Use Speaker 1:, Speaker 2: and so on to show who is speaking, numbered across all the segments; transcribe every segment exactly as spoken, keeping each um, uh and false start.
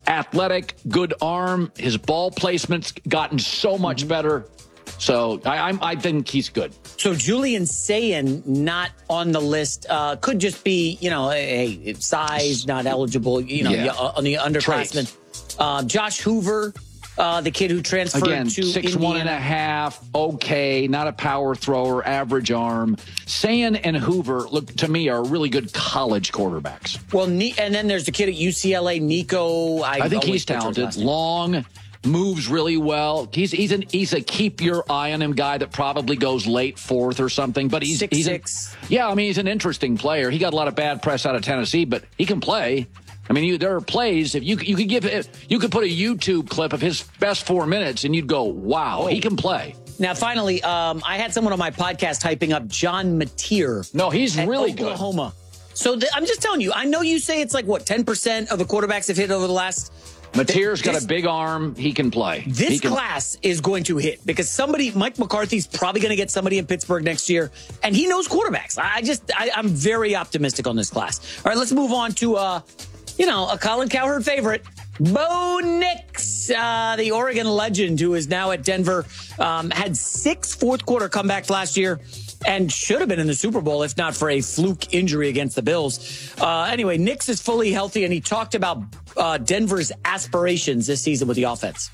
Speaker 1: athletic, good arm. His ball placement's gotten so much mm-hmm. better. So I, I'm, I think he's good.
Speaker 2: So Julian Sayin not on the list uh, could just be, you know, a, a size not eligible, you know, yeah. on the underclassmen. Uh, Josh Hoover, uh, the kid who transferred
Speaker 1: Again,
Speaker 2: to
Speaker 1: six
Speaker 2: Indiana.
Speaker 1: one and a half, okay, not a power thrower, average arm. Sayin and Hoover, look to me, are really good college quarterbacks.
Speaker 2: Well, and then there's the kid at U C L A, Nico. I,
Speaker 1: I think he's talented, long. Moves really well. He's he's an he's a keep your eye on him guy that probably goes late fourth or something. But he's
Speaker 2: six,
Speaker 1: he's
Speaker 2: six.
Speaker 1: A, yeah. I mean, he's an interesting player. He got a lot of bad press out of Tennessee, but he can play. I mean, you, there are plays if you you could give it, you could put a YouTube clip of his best four minutes and you'd go, wow, oh. he can play.
Speaker 2: Now, finally, um, I had someone on my podcast hyping up John Mateer.
Speaker 1: No, he's really
Speaker 2: Oklahoma.
Speaker 1: good.
Speaker 2: Oklahoma. So th- I'm just telling you. I know you say it's like what ten percent of the quarterbacks have hit over the last.
Speaker 1: Mateer's got a big arm. He can play.
Speaker 2: This
Speaker 1: he can...
Speaker 2: class is going to hit because somebody, Mike McCarthy's probably going to get somebody in Pittsburgh next year, and he knows quarterbacks. I just, I, I'm very optimistic on this class. All right, let's move on to, uh, you know, a Colin Cowherd favorite, Bo Nix, uh, the Oregon legend who is now at Denver, um, had six fourth quarter comebacks last year. And should have been in the Super Bowl if not for a fluke injury against the Bills. Uh, anyway, Nix is fully healthy, and he talked about uh, Denver's aspirations this season with the offense.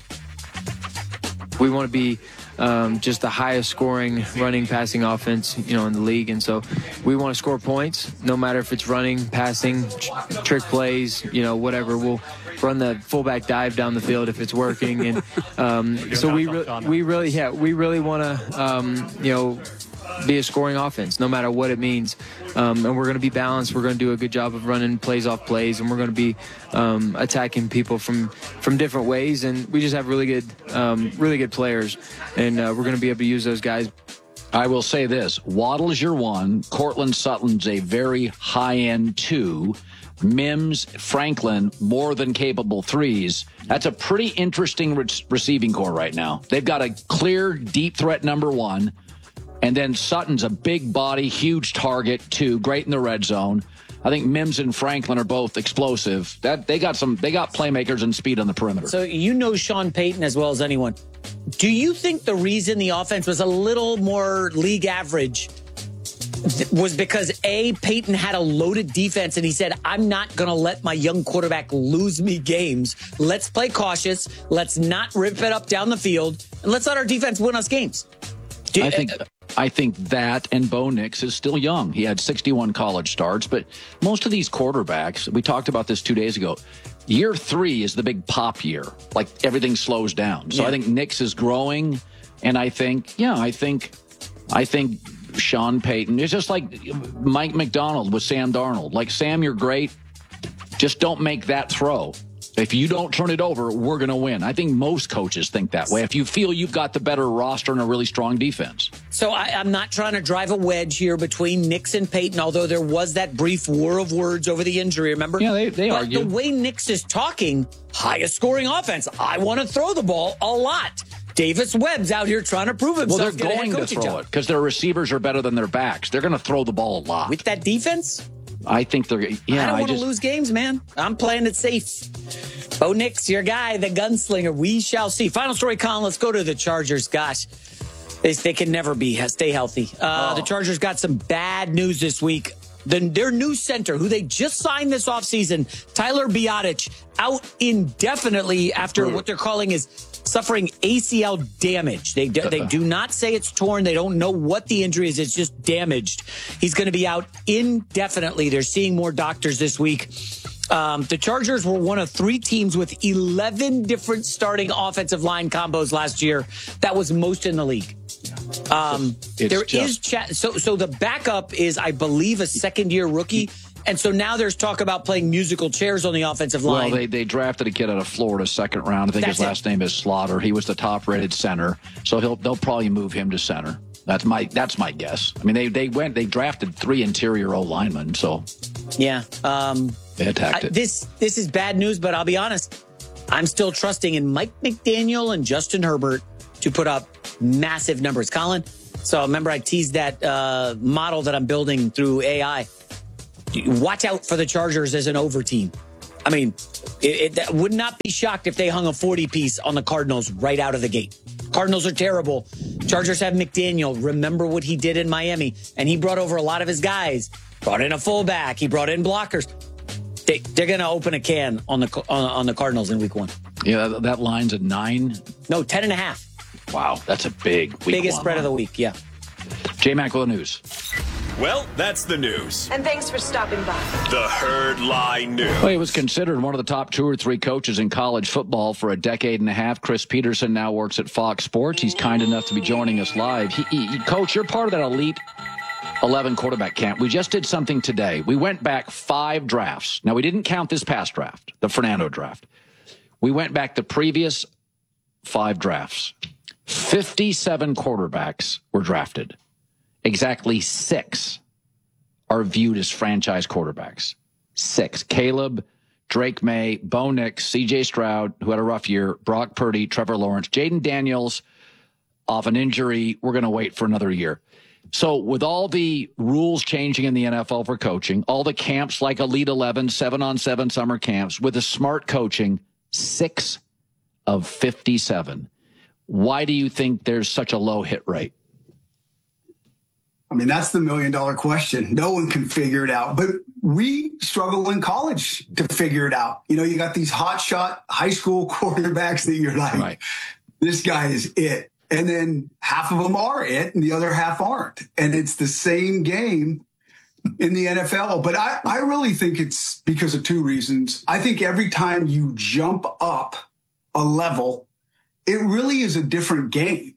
Speaker 3: We want to be um, just the highest scoring running, passing offense, you know, in the league. And so we want to score points, no matter if it's running, passing, tr- trick plays, you know, whatever. We'll run the fullback dive down the field if it's working. And um, so we, re- we really, yeah, we really want to, um, you know, be a scoring offense, no matter what it means. Um, and we're going to be balanced. We're going to do a good job of running plays off plays, and we're going to be um, attacking people from, from different ways. And we just have really good, um, really good players, and uh, we're going to be able to use those guys.
Speaker 1: I will say this. Waddle's your one. Cortland Sutton's a very high-end two. Mims, Franklin, more than capable threes. That's a pretty interesting re- receiving core right now. They've got a clear deep threat number one. And then Sutton's a big body, huge target, too, great in the red zone. I think Mims and Franklin are both explosive. That they got some, they got playmakers and speed on the perimeter.
Speaker 2: So you know Sean Payton as well as anyone. Do you think the reason the offense was a little more league average was because A, Payton had a loaded defense and he said, I'm not going to let my young quarterback lose me games. Let's play cautious. Let's not rip it up down the field, and let's let our defense win us games.
Speaker 1: I think I think that, and Bo Nix is still young. He had sixty-one college starts, but most of these quarterbacks, we talked about this two days ago, year three is the big pop year. Like, everything slows down. So yeah. I think Nix is growing, and I think, yeah, I think, I think Sean Payton, it's just like Mike McDonald with Sam Darnold. Like, Sam, you're great. Just don't make that throw. If you don't turn it over, we're going to win. I think most coaches think that way. If you feel you've got the better roster and a really strong defense.
Speaker 2: So I, I'm not trying to drive a wedge here between Nix and Payton, although there was that brief war of words over the injury, remember?
Speaker 1: Yeah, they, they
Speaker 2: but
Speaker 1: argue.
Speaker 2: The way Nix is talking, highest scoring offense. I want to throw the ball a lot. Davis Webb's out here trying to prove himself.
Speaker 1: Well, they're going to throw job. it because their receivers are better than their backs. They're going to throw the ball a lot.
Speaker 2: With that defense?
Speaker 1: I think they're, yeah.
Speaker 2: I don't want to
Speaker 1: just,
Speaker 2: lose games, man. I'm playing it safe. Bo Nix, your guy, the gunslinger. We shall see. Final story, Colin. Let's go to the Chargers. Gosh, they, they can never be stay healthy. Uh, oh. The Chargers got some bad news this week. The, their new center, who they just signed this offseason, Tyler Biadasz, out indefinitely after what they're calling is suffering A C L damage. They they do not say it's torn. They don't know what the injury is. It's just damaged. He's going to be out indefinitely. They're seeing more doctors this week. Um, the Chargers were one of three teams with eleven different starting offensive line combos last year. That was most in the league. Um,
Speaker 1: it's
Speaker 2: there
Speaker 1: just,
Speaker 2: is chat. So, so the backup is, I believe, a second year rookie. And so now there's talk about playing musical chairs on the offensive line.
Speaker 1: Well, they, they drafted a kid out of Florida second round. I think That's his last it. name is Slaughter. He was the top rated center. So he'll, they'll probably move him to center. That's my, that's my guess. I mean, they, they went, they drafted three interior O linemen. So
Speaker 2: yeah, um,
Speaker 1: they attacked
Speaker 2: I,
Speaker 1: it.
Speaker 2: This, this is bad news, but I'll be honest. I'm still trusting in Mike McDaniel and Justin Herbert to put up massive numbers. Colin, so remember I teased that uh, model that I'm building through A I. Watch out for the Chargers as an over team. I mean, it, it that would not be shocked if they hung a forty piece on the Cardinals right out of the gate. Cardinals are terrible. Chargers have McDaniel. Remember what he did in Miami, and he brought over a lot of his guys. Brought in a fullback. He brought in blockers. They, they're going to open a can on the on, on the Cardinals in week one.
Speaker 1: Yeah, that line's a nine.
Speaker 2: No, ten and a half.
Speaker 1: Wow, that's a big week
Speaker 2: biggest
Speaker 1: one
Speaker 2: spread
Speaker 1: line.
Speaker 2: of the week. Yeah.
Speaker 1: J-Mac with the news.
Speaker 4: Well, that's the news.
Speaker 5: And thanks for stopping by.
Speaker 4: The Herd Lie News.
Speaker 1: Well, he was considered one of the top two or three coaches in college football for a decade and a half. Chris Peterson now works at Fox Sports. He's kind enough to be joining us live. He, he, Coach, you're part of that elite eleven quarterback camp. We just did something today. We went back five drafts. Now, we didn't count this past draft, the Fernando draft. We went back the previous five drafts. fifty-seven quarterbacks were drafted. Exactly six are viewed as franchise quarterbacks. Six. Caleb, Drake May, Bo Nix, C J Stroud, who had a rough year, Brock Purdy, Trevor Lawrence, Jaden Daniels, off an injury. We're going to wait for another year. So with all the rules changing in the N F L for coaching, all the camps like Elite eleven, seven-on-seven summer camps, with the smart coaching, six of fifty-seven. Why do you think there's such a low hit rate?
Speaker 6: I mean, that's the million dollar question. No one can figure it out, but we struggle in college to figure it out. You know, you got these hot shot high school quarterbacks that you're like,
Speaker 1: Right.
Speaker 6: This guy is it. And then half of them are it and the other half aren't. And it's the same game in the N F L. But I, I really think it's because of two reasons. I think every time you jump up a level, it really is a different game.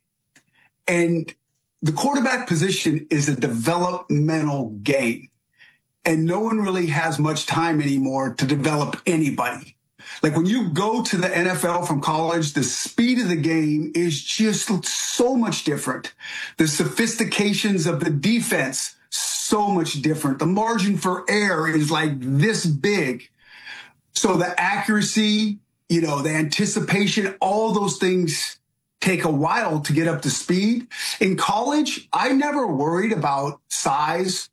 Speaker 6: And the quarterback position is a developmental game, and no one really has much time anymore to develop anybody. Like when you go to the N F L from college, the speed of the game is just so much different. The sophistications of the defense, so much different. The margin for error is like this big. So the accuracy, you know, the anticipation, all those things take a while to get up to speed. In college, I never worried about size,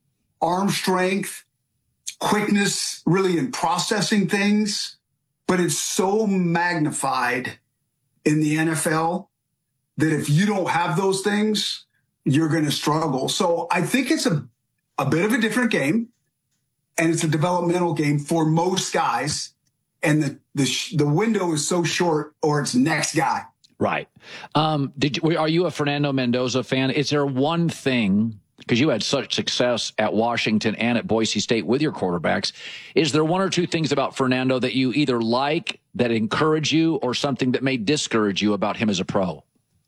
Speaker 6: arm strength, quickness, really in processing things, but it's so magnified in the N F L that if you don't have those things, you're going to struggle. So I think it's a, a bit of a different game, and it's a developmental game for most guys. And the, the, the window is so short, or it's next guy.
Speaker 1: Right. Um, did you, are you a Fernando Mendoza fan? Is there one thing, because you had such success at Washington and at Boise State with your quarterbacks, is there one or two things about Fernando that you either like, that encourage you, or something that may discourage you about him as a pro?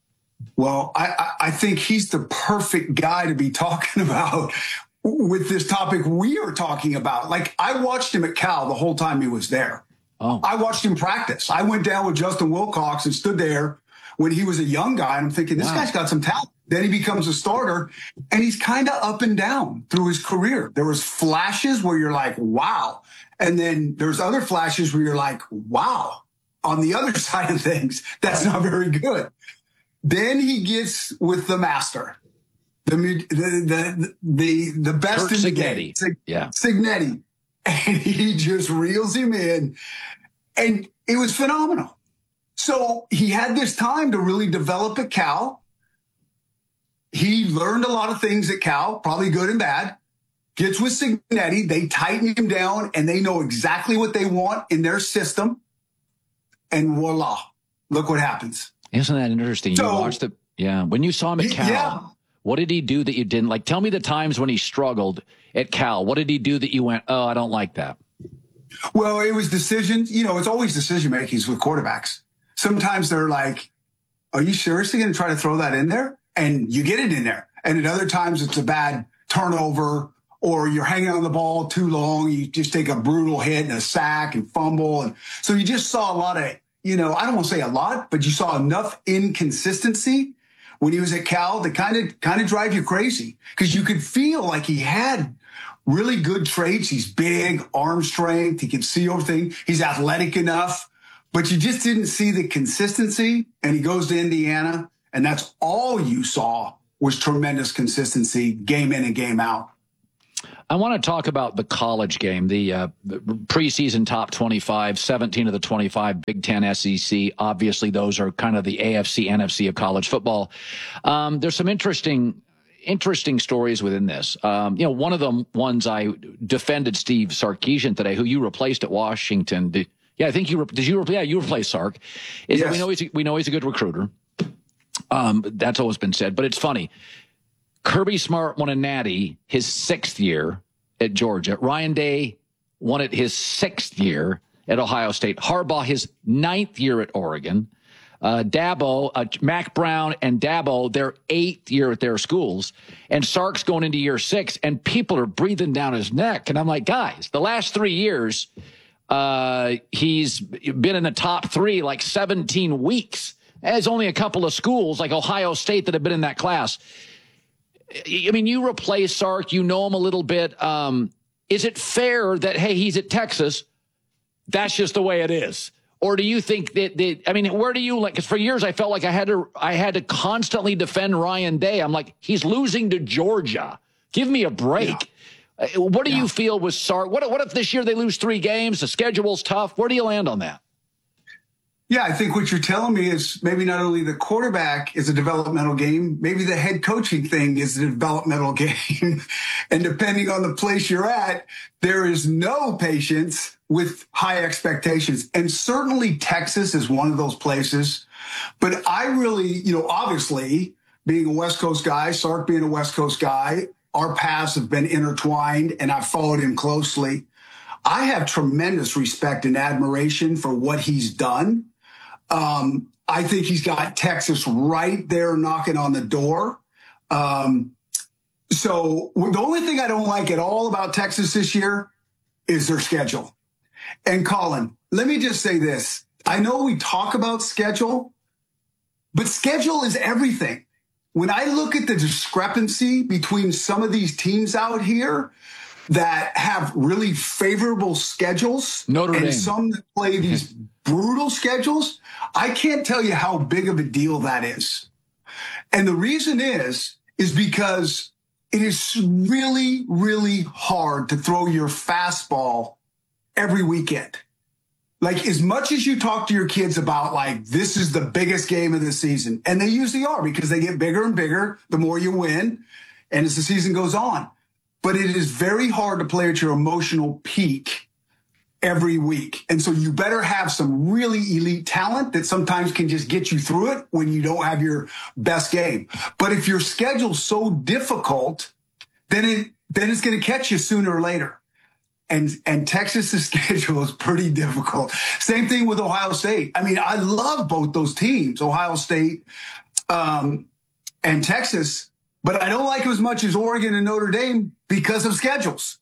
Speaker 6: Well, I, I think he's the perfect guy to be talking about with this topic we are talking about. Like, I watched him at Cal the whole time he was there.
Speaker 1: Oh.
Speaker 6: I watched him practice. I went down with Justin Wilcox and stood there when he was a young guy. And I'm thinking, this
Speaker 1: Wow.
Speaker 6: guy's got some talent. Then he becomes a starter, and he's kind of up and down through his career. There was flashes where you're like, wow. And then there's other flashes where you're like, wow. On the other side of things, that's not very good. Then he gets with the master, the the the the, the best
Speaker 1: Kirk
Speaker 6: in the
Speaker 1: Cignetti.
Speaker 6: game, Sig-
Speaker 1: Yeah.
Speaker 6: Cignetti, and he just reels him in, and it was phenomenal. So he had this time to really develop at Cal. He learned a lot of things at Cal, probably good and bad. Gets with Cignetti, they tighten him down, and they know exactly what they want in their system. And voila, look what happens.
Speaker 1: Isn't that interesting?
Speaker 6: So-
Speaker 1: you watched the, yeah. When you saw him at Cal,
Speaker 6: Yeah.
Speaker 1: what did he do that you didn't like? Tell me the times when he struggled at Cal. What did he do that you went, oh, I don't like that?
Speaker 6: Well, it was decisions. You know, it's always decision makings with quarterbacks. Sometimes they're like, are you seriously going to try to throw that in there? And you get it in there. And at other times it's a bad turnover, or you're hanging on the ball too long. You just take a brutal hit and a sack and fumble. And so you just saw a lot of, you know, I don't want to say a lot, but you saw enough inconsistency when he was at Cal to kind of, kind of drive you crazy, because you could feel like he had really good traits. He's big, arm strength. He can see everything. He's athletic enough, but you just didn't see the consistency. And he goes to Indiana, and that's all you saw was tremendous consistency, game in and game out.
Speaker 1: I want to talk about the college game, the uh, preseason top twenty-five, seventeen of the twenty-five, Big Ten, S E C. Obviously, those are kind of the A F C, N F C of college football. Um, there's some interesting, interesting stories within this. Um, you know, one of the ones I defended Steve Sarkisian today, who you replaced at Washington. Did, yeah, I think you, did you, yeah, you replaced Sark. Is
Speaker 6: yes.
Speaker 1: that we know he's, we know he's a good recruiter. Um, that's always been said, but it's funny. Kirby Smart won a natty his sixth year at Georgia. Ryan Day won it his sixth year at Ohio State. Harbaugh his ninth year at Oregon. Uh, Dabo, uh, Mac Brown and Dabo, their eighth year at their schools. And Sark's going into year six, and people are breathing down his neck. And I'm like, guys, the last three years, uh, he's been in the top three like seventeen weeks. There's only a couple of schools like Ohio State that have been in that class. I mean, you replace Sark, you know him a little bit. Um, is it fair that, hey, he's at Texas, that's just the way it is? Or do you think that, that I mean, where do you like, because for years I felt like I had to, I had to constantly defend Ryan Day. I'm like, he's losing to Georgia. Give me a break. Yeah. Uh, what do yeah. you feel with Sark? What, what if this year they lose three games? The schedule's tough. Where do you land on that?
Speaker 6: Yeah, I think what you're telling me is maybe not only the quarterback is a developmental game, maybe the head coaching thing is a developmental game. And depending on the place you're at, there is no patience with high expectations. And certainly Texas is one of those places. But I really, you know, obviously being a West Coast guy, Sark being a West Coast guy, our paths have been intertwined and I've followed him closely. I have tremendous respect and admiration for what he's done. Um, I think he's got Texas right there knocking on the door. Um, so the only thing I don't like at all about Texas this year is their schedule. And Colin, let me just say this. I know we talk about schedule, but schedule is everything. When I look at the discrepancy between some of these teams out here that have really favorable schedules
Speaker 1: Notre
Speaker 6: and
Speaker 1: Dame.
Speaker 6: some that play these brutal schedules, I can't tell you how big of a deal that is. And the reason is, is because it is really, really hard to throw your fastball every weekend. Like, as much as you talk to your kids about, like, this is the biggest game of the season, and they usually are because they get bigger and bigger the more you win and as the season goes on. But it is very hard to play at your emotional peak every week. And so you better have some really elite talent that sometimes can just get you through it when you don't have your best game. But if your schedule's so difficult, then it then it's going to catch you sooner or later. And and Texas's schedule is pretty difficult. Same thing with Ohio State. I mean, I love both those teams, Ohio State um, and Texas, but I don't like them as much as Oregon and Notre Dame because of schedules.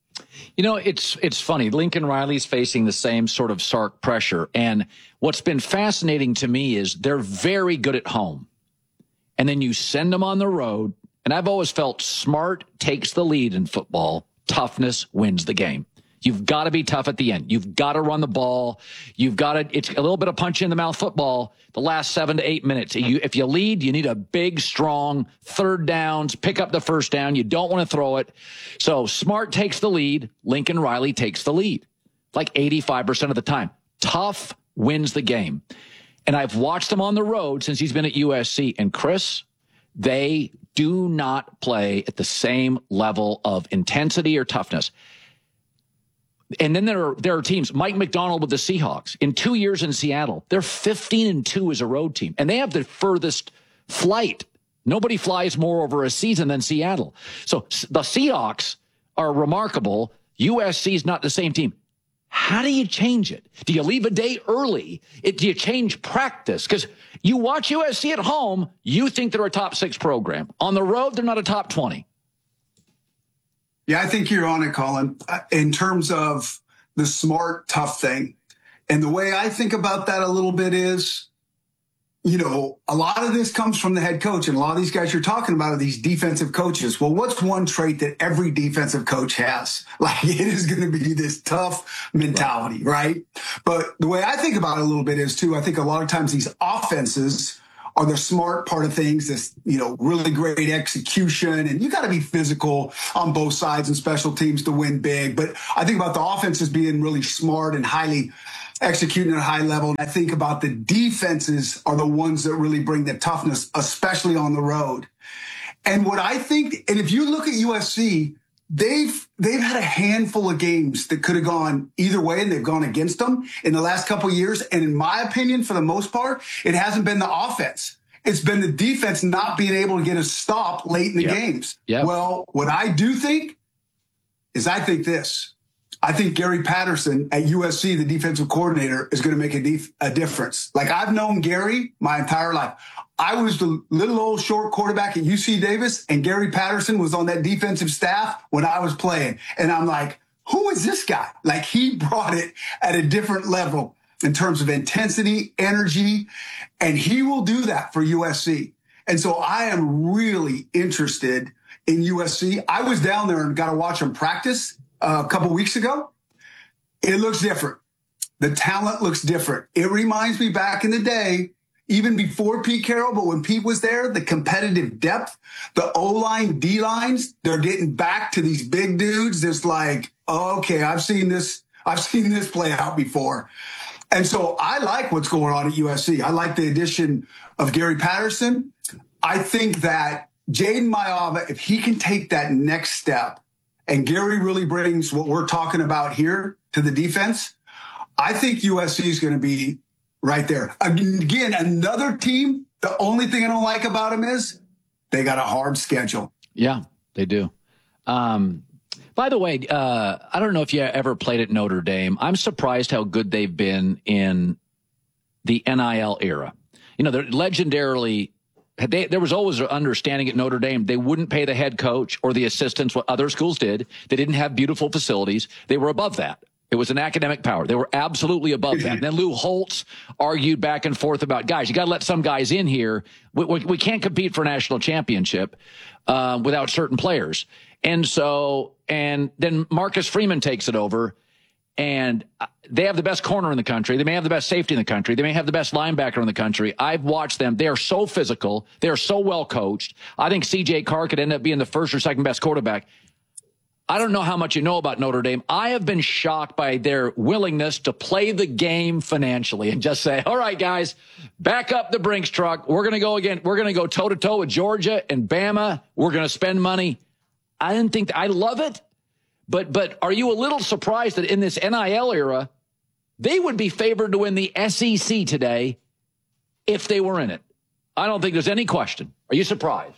Speaker 1: You know, it's it's funny. Lincoln Riley's facing the same sort of Sark pressure. And what's been fascinating to me is they're very good at home. And then you send them on the road. And I've always felt Smart takes the lead in football. Toughness wins the game. You've got to be tough at the end. You've got to run the ball. You've got to, it's a little bit of punch in the mouth football the last seven to eight minutes. You, if you lead, you need a big, strong third downs, pick up the first down. You don't want to throw it. So Smart takes the lead. Lincoln Riley takes the lead like eighty-five percent of the time. Tough wins the game. And I've watched him on the road since he's been at U S C. And Chris, they do not play at the same level of intensity or toughness. And then there are, there are teams, Mike McDonald with the Seahawks, in two years in Seattle, they're fifteen and two as a road team, and they have the furthest flight. Nobody flies more over a season than Seattle. So the Seahawks are remarkable. U S C is not the same team. How do you change it? Do you leave a day early? It, do you change practice? Because you watch U S C at home, you think they're a top six program. On the road, they're not a top twenty.
Speaker 6: Yeah, I think you're on it, Colin, in terms of the Smart, tough thing. And the way I think about that a little bit is, you know, a lot of this comes from the head coach. And a lot of these guys you're talking about are these defensive coaches. Well, what's one trait that every defensive coach has? Like, it is going to be this tough mentality, right? But the way I think about it a little bit is, too, I think a lot of times these offenses are the smart part of things. This, you know, really great execution, and you got to be physical on both sides and special teams to win big. But I think about the offenses being really smart and highly executing at a high level. I think about the defenses are the ones that really bring the toughness, especially on the road. And what I think, and if you look at U S C, they've they've had a handful of games that could have gone either way, and they've gone against them in the last couple of years. And in my opinion, for the most part, it hasn't been the offense. It's been the defense not being able to get a stop late in the
Speaker 1: yep.
Speaker 6: games.
Speaker 1: Yep.
Speaker 6: Well, what I do think is I think this. I think Gary Patterson at U S C, the defensive coordinator, is going to make a, def- a difference. Like, I've known Gary my entire life. I was the little old short quarterback at U C Davis, and Gary Patterson was on that defensive staff when I was playing. And I'm like, who is this guy? Like, he brought it at a different level in terms of intensity, energy, and he will do that for U S C. And so I am really interested in U S C. I was down there and got to watch them practice uh, a couple weeks ago. It looks different. The talent looks different. It reminds me back in the day, even before Pete Carroll, but when Pete was there, the competitive depth, the O-line, D-lines, they're getting back to these big dudes. It's like, oh, okay, I've seen this. I've seen this play out before. And so I like what's going on at U S C. I like the addition of Gary Patterson. I think that Jaden Maiava, if he can take that next step, and Gary really brings what we're talking about here to the defense, I think U S C is going to be right there. Again, another team, the only thing I don't like about them is they got a hard schedule.
Speaker 1: Yeah, they do. Um, by the way, uh, I don't know if you ever played at Notre Dame. I'm surprised how good they've been in the N I L era. You know, they're legendarily, they, there was always an understanding at Notre Dame they wouldn't pay the head coach or the assistants what other schools did. They didn't have beautiful facilities. They were above that. It was an academic power. They were absolutely above that. And then Lou Holtz argued back and forth about, guys, you got to let some guys in here. We, we, we can't compete for a national championship uh, without certain players. And so, and then Marcus Freeman takes it over, and they have the best corner in the country. They may have the best safety in the country. They may have the best linebacker in the country. I've watched them. They are so physical. They are so well coached. I think C J Carr could end up being the first or second best quarterback. I don't know how much you know about Notre Dame. I have been shocked by their willingness to play the game financially and just say, all right, guys, back up the Brinks truck. We're going to go again. We're going to go toe to toe with Georgia and Bama. We're going to spend money. I didn't think that, I love it. But, but are you a little surprised that in this N I L era, they would be favored to win the S E C today if they were in it? I don't think there's any question. Are you surprised?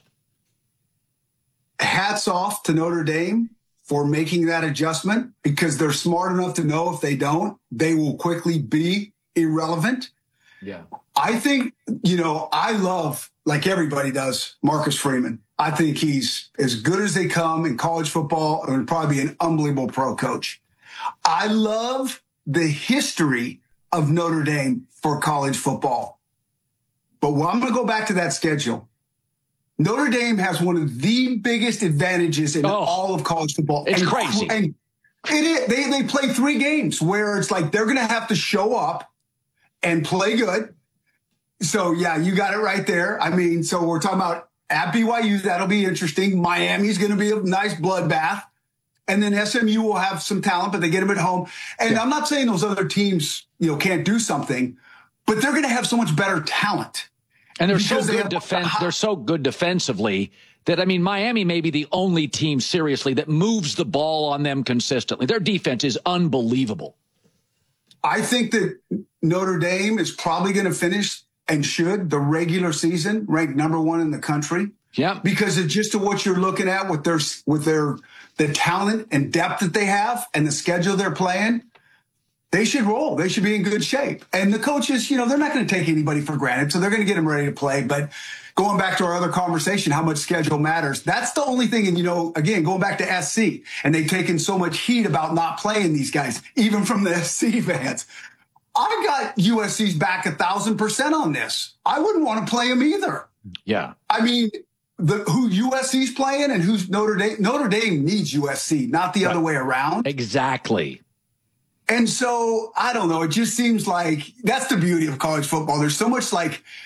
Speaker 6: Hats off to Notre Dame for making that adjustment, because they're smart enough to know if they don't, they will quickly be irrelevant.
Speaker 1: Yeah.
Speaker 6: I think, you know, I love, like everybody does, Marcus Freeman. I think he's as good as they come in college football and would probably be an unbelievable pro coach. I love the history of Notre Dame for college football. But well, I'm going to go back to that schedule. Notre Dame has one of the biggest advantages in oh, all of college football.
Speaker 1: It's
Speaker 6: and,
Speaker 1: crazy.
Speaker 6: And it is, they, they play three games where it's like they're going to have to show up and play good. So, yeah, you got it right there. I mean, so we're talking about at B Y U, that'll be interesting. Miami's going to be a nice bloodbath. And then S M U will have some talent, but they get them at home. And yeah. I'm not saying those other teams, you know, can't do something, but they're going to have so much better talent.
Speaker 1: And they're so good defense. They're so good defensively that, I mean, Miami may be the only team seriously that moves the ball on them consistently. Their defense is unbelievable.
Speaker 6: I think that Notre Dame is probably going to finish and should the regular season ranked number one in the country.
Speaker 1: Yeah,
Speaker 6: because it's just what you're looking at with their with their the talent and depth that they have and the schedule they're playing. They should roll. They should be in good shape. And the coaches, you know, they're not going to take anybody for granted, so they're going to get them ready to play. But going back to our other conversation, how much schedule matters, that's the only thing. And, you know, again, going back to S C, and they've taken so much heat about not playing these guys, even from the S C fans. I got U S C's back a thousand percent on this. I wouldn't want to play them either.
Speaker 1: Yeah.
Speaker 6: I mean, the who U S C's playing and who's Notre Dame. Notre Dame needs U S C, not the right. other way around.
Speaker 1: Exactly.
Speaker 6: And so, I don't know, it just seems like that's the beauty of college football. There's so much like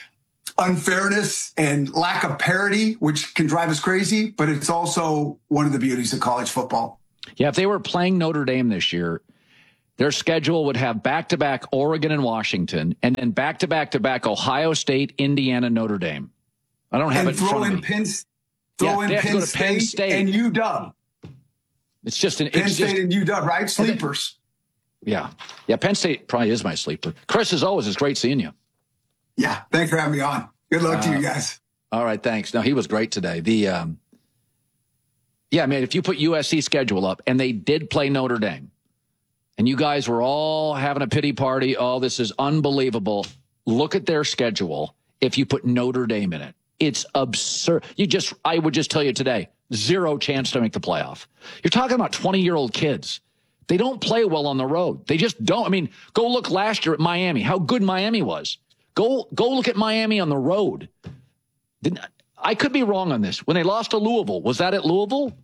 Speaker 6: unfairness and lack of parity, which can drive us crazy, but it's also one of the beauties of college football.
Speaker 1: Yeah, if they were playing Notre Dame this year, their schedule would have back-to-back Oregon and Washington, and then back-to-back-to-back Ohio State, Indiana, Notre Dame. I don't have
Speaker 6: and
Speaker 1: it in
Speaker 6: throw
Speaker 1: front
Speaker 6: in
Speaker 1: of me.
Speaker 6: Penn, throw
Speaker 1: Yeah,
Speaker 6: in
Speaker 1: they have to
Speaker 6: Penn,
Speaker 1: go to Penn
Speaker 6: State
Speaker 1: State.
Speaker 6: and U W.
Speaker 1: It's just an
Speaker 6: Penn
Speaker 1: it's
Speaker 6: State
Speaker 1: just,
Speaker 6: and U W, right? Sleepers.
Speaker 1: yeah. Yeah, Penn State probably is my sleeper. Chris, as always, it's great seeing you.
Speaker 6: Yeah, thanks for having me on. Good luck to you guys.
Speaker 1: All right, thanks. No, he was great today. The um, yeah, man, if you put U S C schedule up, and they did play Notre Dame, and you guys were all having a pity party, oh, this is unbelievable. Look at their schedule if you put Notre Dame in it. It's absurd. You just, I would just tell you today, zero chance to make the playoff. You're talking about twenty-year-old kids. They don't play well on the road. They just don't. I mean, go look last year at Miami, how good Miami was. Go go look at Miami on the road. Didn't, I could be wrong on this. When they lost to Louisville, was that at Louisville?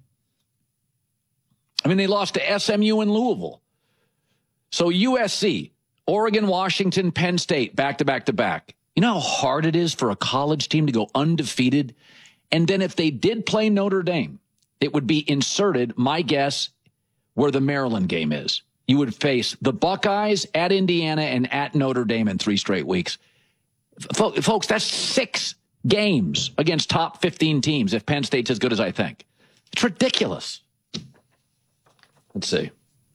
Speaker 1: I mean, they lost to S M U in Louisville. So U S C, Oregon, Washington, Penn State, back to back to back. You know how hard it is for a college team to go undefeated? And then if they did play Notre Dame, it would be inserted, my guess, where the Maryland game is. You would face the Buckeyes at Indiana and at Notre Dame in three straight weeks. Folks, that's six games against top fifteen teams if Penn State's as good as I think. It's ridiculous. Let's see.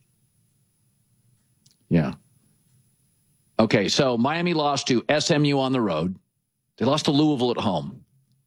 Speaker 1: Yeah. Okay, so Miami lost to S M U on the road. They lost to Louisville at home.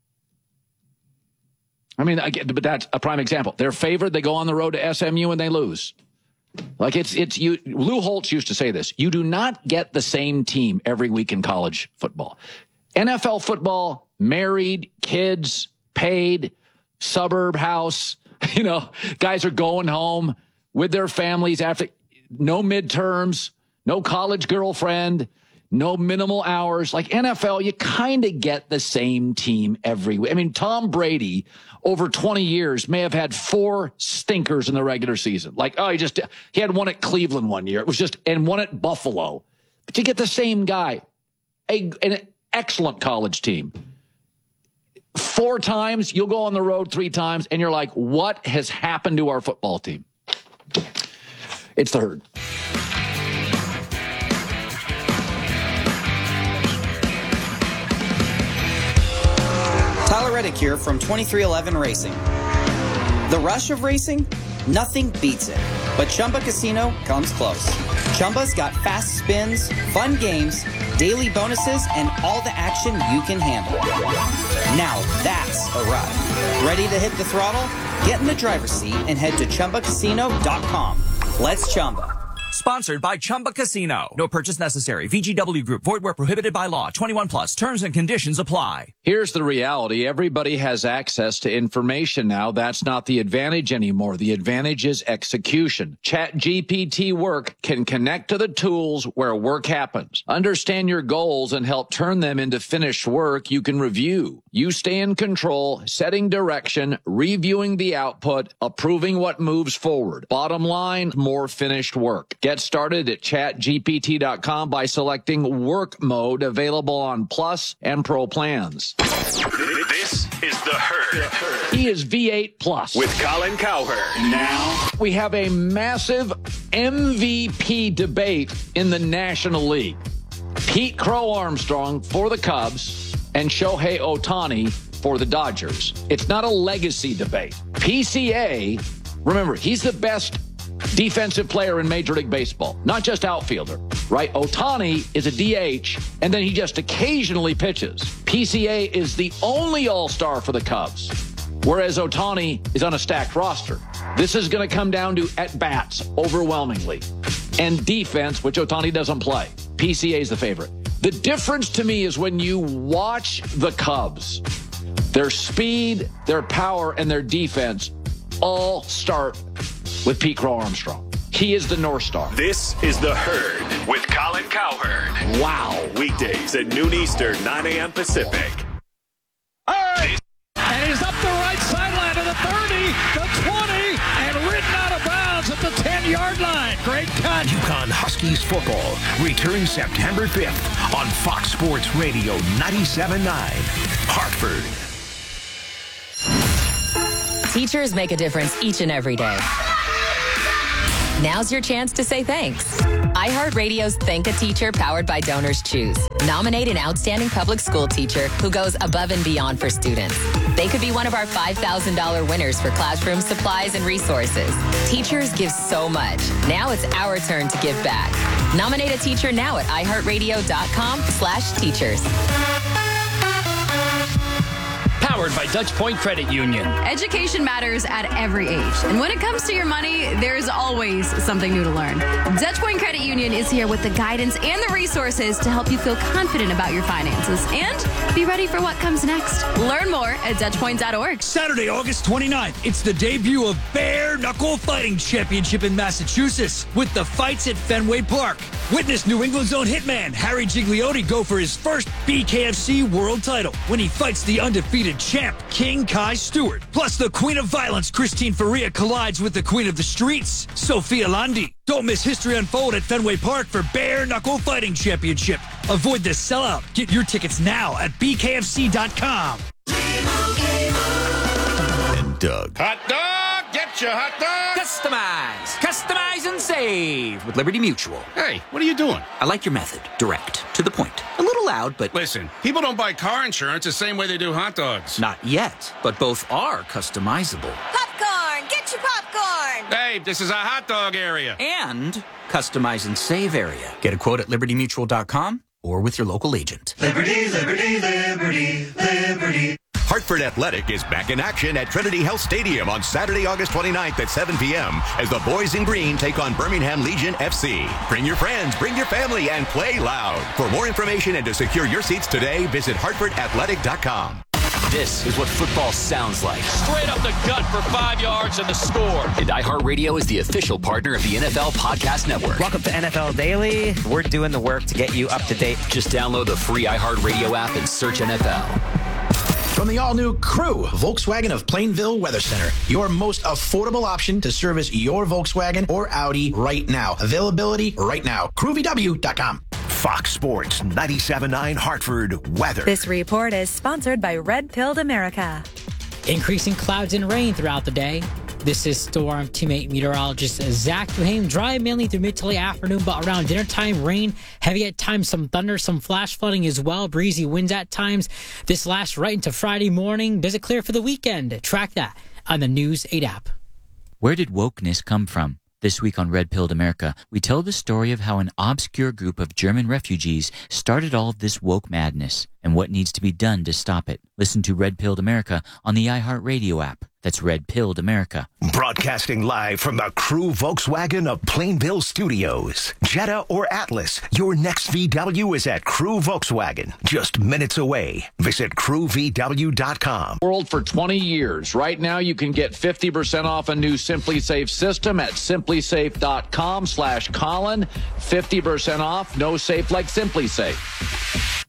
Speaker 1: I mean, I get, but that's a prime example. They're favored. They go on the road to S M U and they lose. Like it's it's you. Lou Holtz used to say this: you do not get the same team every week in college football. N F L football, married, kids, paid, suburb house. You know, guys are going home with their families after no midterms, no college girlfriend, no minimal hours. Like N F L, you kind of get the same team every week. I mean, Tom Brady over twenty years may have had four stinkers in the regular season. Like, oh, he just, he had one at Cleveland one year. It was just, and one at Buffalo. But you get the same guy, a, an excellent college team. Four times, you'll go on the road three times, and you're like, what has happened to our football team? It's the Herd.
Speaker 5: Tyler Reddick here from twenty-three eleven Racing. The rush of racing? Nothing beats it. But Chumba Casino comes close. Chumba's got fast spins, fun games, daily bonuses, and all the action you can handle. Now that's a ride. Ready to hit the throttle? Get in the driver's seat and head to Chumba Casino dot com. Let's Chumba.
Speaker 7: Sponsored by Chumba Casino. No purchase necessary. V G W Group. Void where prohibited by law. twenty-one plus. Terms and conditions apply.
Speaker 1: Here's the reality. Everybody has access to information now. That's not the advantage anymore. The advantage is execution. ChatGPT Work can connect to the tools where work happens. Understand your goals and help turn them into finished work you can review. You stay in control, setting direction, reviewing the output, approving what moves forward. Bottom line, more finished work. Get started at chat G P T dot com by selecting Work Mode, available on Plus and Pro plans.
Speaker 4: This is The Herd.
Speaker 1: He is V eight Plus.
Speaker 4: With Colin Cowherd. Now,
Speaker 1: we have a massive M V P debate in the National League. Pete Crow Armstrong for the Cubs and Shohei Ohtani for the Dodgers. It's not a legacy debate. P C A, remember, he's the best defensive player in Major League Baseball, not just outfielder, right? Ohtani is a D H, and then he just occasionally pitches. P C A is the only all-star for the Cubs, whereas Ohtani is on a stacked roster. This is going to come down to at-bats overwhelmingly, and defense, which Ohtani doesn't play. P C A is the favorite. The difference to me is when you watch the Cubs, their speed, their power, and their defense all start with Pete Crow Armstrong. He is the North Star.
Speaker 4: This is The Herd with Colin Cowherd.
Speaker 1: Wow.
Speaker 4: Weekdays at noon Eastern, nine a.m. Pacific.
Speaker 8: All right. And he's up the right sideline to the thirty, the twenty, and ridden out of bounds at the ten-yard line. Great catch.
Speaker 9: UConn Huskies football returns September fifth on Fox Sports Radio ninety-seven point nine, Hartford.
Speaker 10: Teachers make a difference each and every day. Now's your chance to say thanks. iHeartRadio's Thank a Teacher, powered by Donors Choose. Nominate an outstanding public school teacher who goes above and beyond for students. They could be one of our five thousand dollars winners for classroom supplies and resources. Teachers give so much. Now it's our turn to give back. Nominate a teacher now at iHeartRadio.com slash teachers.
Speaker 11: Powered by Dutch Point Credit Union.
Speaker 12: Education matters at every age. And when it comes to your money, there's always something new to learn. Dutch Point Credit Union is here with the guidance and the resources to help you feel confident about your finances and be ready for what comes next. Learn more at Dutch Point dot org.
Speaker 7: Saturday, August twenty-ninth, it's the debut of Bare Knuckle Fighting Championship in Massachusetts with the fights at Fenway Park. Witness New England's own hitman, Harry Gigliotti, go for his first B K F C world title when he fights the undefeated champ, King Kai Stewart. Plus, the Queen of Violence, Christine Faria, collides with the Queen of the Streets, Sophia Landi. Don't miss history unfold at Fenway Park for Bare Knuckle Fighting Championship. Avoid the sellout. Get your tickets now at B K F C dot com.
Speaker 9: And Doug.
Speaker 13: Hot dog! Get your hot dog!
Speaker 14: Customize! Customize and save with Liberty Mutual.
Speaker 13: Hey, what are you doing?
Speaker 14: I like your method. Direct. To the point. A little loud, but...
Speaker 13: Listen, people don't buy car insurance the same way they do hot dogs.
Speaker 14: Not yet, but both are customizable.
Speaker 15: Popcorn! Get your popcorn!
Speaker 13: Hey, this is a hot dog area.
Speaker 14: And customize and save area. Get a quote at Liberty Mutual dot com or with your local agent.
Speaker 16: Liberty, Liberty, Liberty, Liberty.
Speaker 9: Hartford Athletic is back in action at Trinity Health Stadium on Saturday, August twenty-ninth at seven p.m. as the boys in green take on Birmingham Legion F C. Bring your friends, bring your family, and play loud. For more information and to secure your seats today, visit Hartford Athletic dot com.
Speaker 17: This is what football sounds like.
Speaker 11: Straight up the gut for five yards and the score.
Speaker 17: And iHeartRadio is the official partner of the N F L Podcast Network.
Speaker 18: Welcome to N F L Daily. We're doing the work to get you up to date.
Speaker 17: Just download the free iHeartRadio app and search N F L.
Speaker 19: From the all-new Crew, Volkswagen of Plainville Weather Center, your most affordable option to service your Volkswagen or Audi right now. Availability right now. crew v w dot com.
Speaker 9: Fox Sports ninety-seven point nine Hartford weather.
Speaker 20: This report is sponsored by Red Pilled America.
Speaker 21: Increasing clouds and rain throughout the day. This is Storm Teammate meteorologist Zach Duhame. Dry mainly through mid to late afternoon, but around dinner time, rain, heavy at times, some thunder, some flash flooding as well, breezy winds at times. This lasts right into Friday morning. Does it clear for the weekend? Track that on the News eight app.
Speaker 22: Where did wokeness come from? This week on Red Pilled America, we tell the story of how an obscure group of German refugees started all of this woke madness and what needs to be done to stop it. Listen to Red Pilled America on the iHeartRadio app. That's Red Pilled America.
Speaker 9: Broadcasting live from the Crew Volkswagen of Plainville Studios. Jetta or Atlas, your next V W is at Crew Volkswagen, just minutes away. Visit crew v w dot com.
Speaker 1: World for twenty years. Right now, you can get fifty percent off a new Simply Safe system at simply safe dot com slash Colin. fifty percent off. No safe like Simply Safe.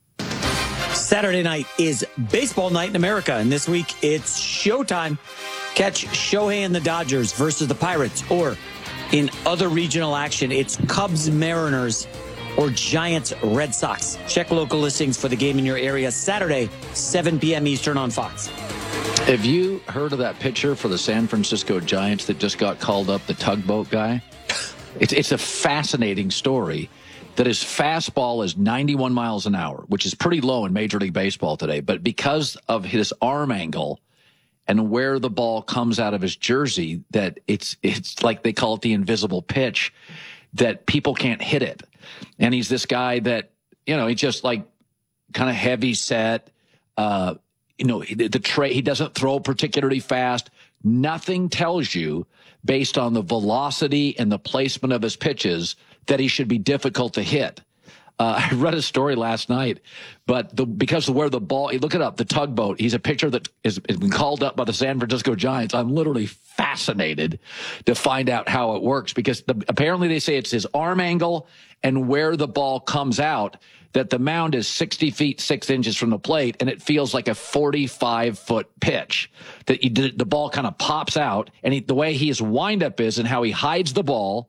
Speaker 2: Saturday night is baseball night in America, and this week it's showtime. Catch Shohei and the Dodgers versus the Pirates, or in other regional action, it's Cubs Mariners or Giants Red Sox. Check local listings for the game in your area Saturday, seven p.m. Eastern on Fox.
Speaker 1: Have you heard of that pitcher for the San Francisco Giants that just got called up, the tugboat guy? It's, it's a fascinating story. That his fastball is ninety-one miles an hour, which is pretty low in Major League Baseball today. But because of his arm angle and where the ball comes out of his jersey, that it's it's like they call it the invisible pitch, that people can't hit it. And he's this guy that, you know, he just like kind of heavy set. Uh, you know, the, the tra- he doesn't throw particularly fast. Nothing tells you, based on the velocity and the placement of his pitches, that he should be difficult to hit. Uh, I read a story last night, but the, because of where the ball, look it up, the tugboat, he's a pitcher that has been called up by the San Francisco Giants. I'm literally fascinated to find out how it works, because the, apparently they say it's his arm angle and where the ball comes out, that the mound is sixty feet, six inches from the plate, and it feels like a forty-five foot pitch. That you, the ball kind of pops out, and he, the way his windup is and how he hides the ball,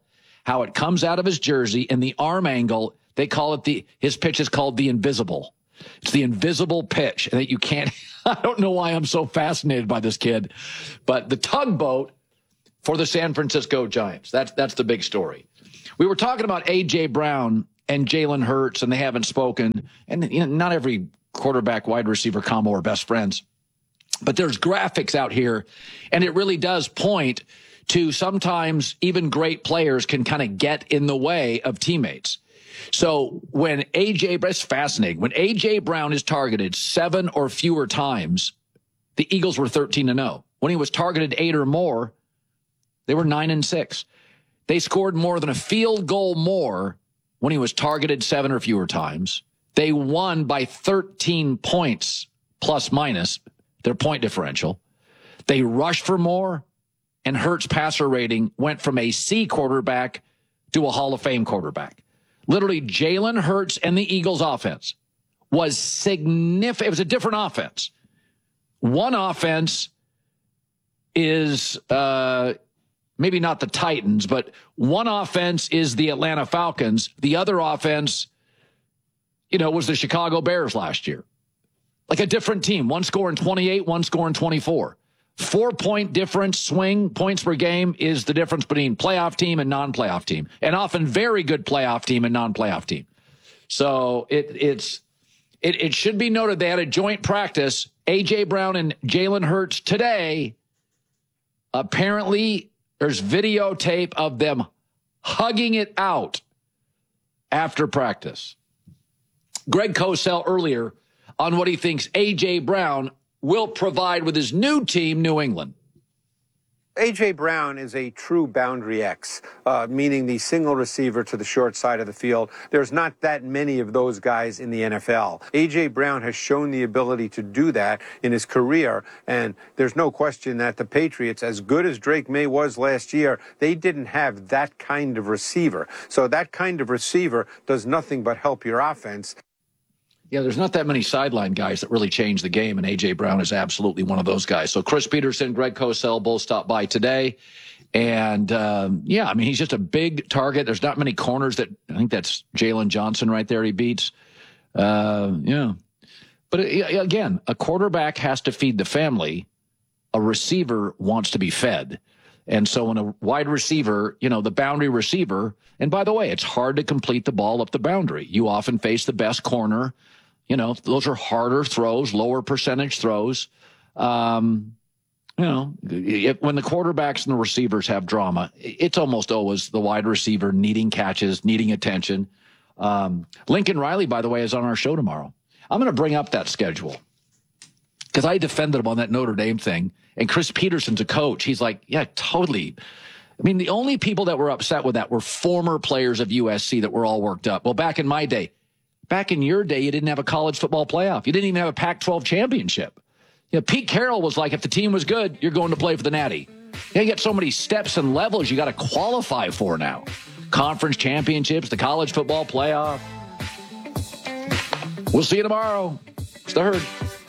Speaker 1: how it comes out of his jersey and the arm angle. They call it the, his pitch is called the invisible. It's the invisible pitch and that you can't, I don't know why I'm so fascinated by this kid, but the tugboat for the San Francisco Giants. That's, that's the big story. We were talking about A J. Brown and Jalen Hurts, and they haven't spoken. And you know, not every quarterback wide receiver combo are best friends, but there's graphics out here, and it really does point to sometimes even great players can kind of get in the way of teammates. So when A J, it's fascinating. When A J. Brown is targeted seven or fewer times, the Eagles were thirteen and oh. When he was targeted eight or more, they were nine and six. They scored more than a field goal more when he was targeted seven or fewer times. They won by thirteen points, plus minus their point differential. They rushed for more, and Hurts' passer rating went from a C quarterback to a Hall of Fame quarterback. Literally, Jalen Hurts and the Eagles' offense was significant. It was a different offense. One offense is uh, maybe not the Titans, but one offense is the Atlanta Falcons. The other offense, you know, was the Chicago Bears last year. Like a different team. One scoring twenty-eight, one scoring twenty-four. Four-point difference swing, points per game, is the difference between playoff team and non-playoff team. And often very good playoff team and non-playoff team. So it, it's it, it should be noted they had a joint practice, A J. Brown and Jalen Hurts today. Apparently, there's videotape of them hugging it out after practice. Greg Cosell earlier on what he thinks A J. Brown will provide with his new team, New England.
Speaker 3: A J. Brown is a true boundary X, uh, meaning the single receiver to the short side of the field. There's not that many of those guys in the N F L. A J. Brown has shown the ability to do that in his career, and there's no question that the Patriots, as good as Drake May was last year, they didn't have that kind of receiver. So that kind of receiver does nothing but help your offense.
Speaker 1: Yeah, there's not that many sideline guys that really change the game, and A J. Brown is absolutely one of those guys. So Chris Peterson, Greg Cosell both stopped by today. And, um, yeah, I mean, he's just a big target. There's not many corners that – I think that's Jalen Johnson right there he beats. Uh, yeah. But, uh, again, a quarterback has to feed the family. A receiver wants to be fed. And so when a wide receiver, you know, the boundary receiver – and by the way, it's hard to complete the ball up the boundary. You often face the best corner. You know, those are harder throws, lower percentage throws. Um, you know, it, when the quarterbacks and the receivers have drama, it's almost always the wide receiver needing catches, needing attention. Um, Lincoln Riley, by the way, is on our show tomorrow. I'm going to bring up that schedule because I defended him on that Notre Dame thing. And Chris Peterson's a coach. He's like, yeah, totally. I mean, the only people that were upset with that were former players of U S C that were all worked up. Well, back in my day, back in your day, you didn't have a college football playoff. You didn't even have a Pac twelve championship. You know, Pete Carroll was like, if the team was good, you're going to play for the Natty. You get so many steps and levels you got to qualify for now. Conference championships, the college football playoff. We'll see you tomorrow. It's the Herd.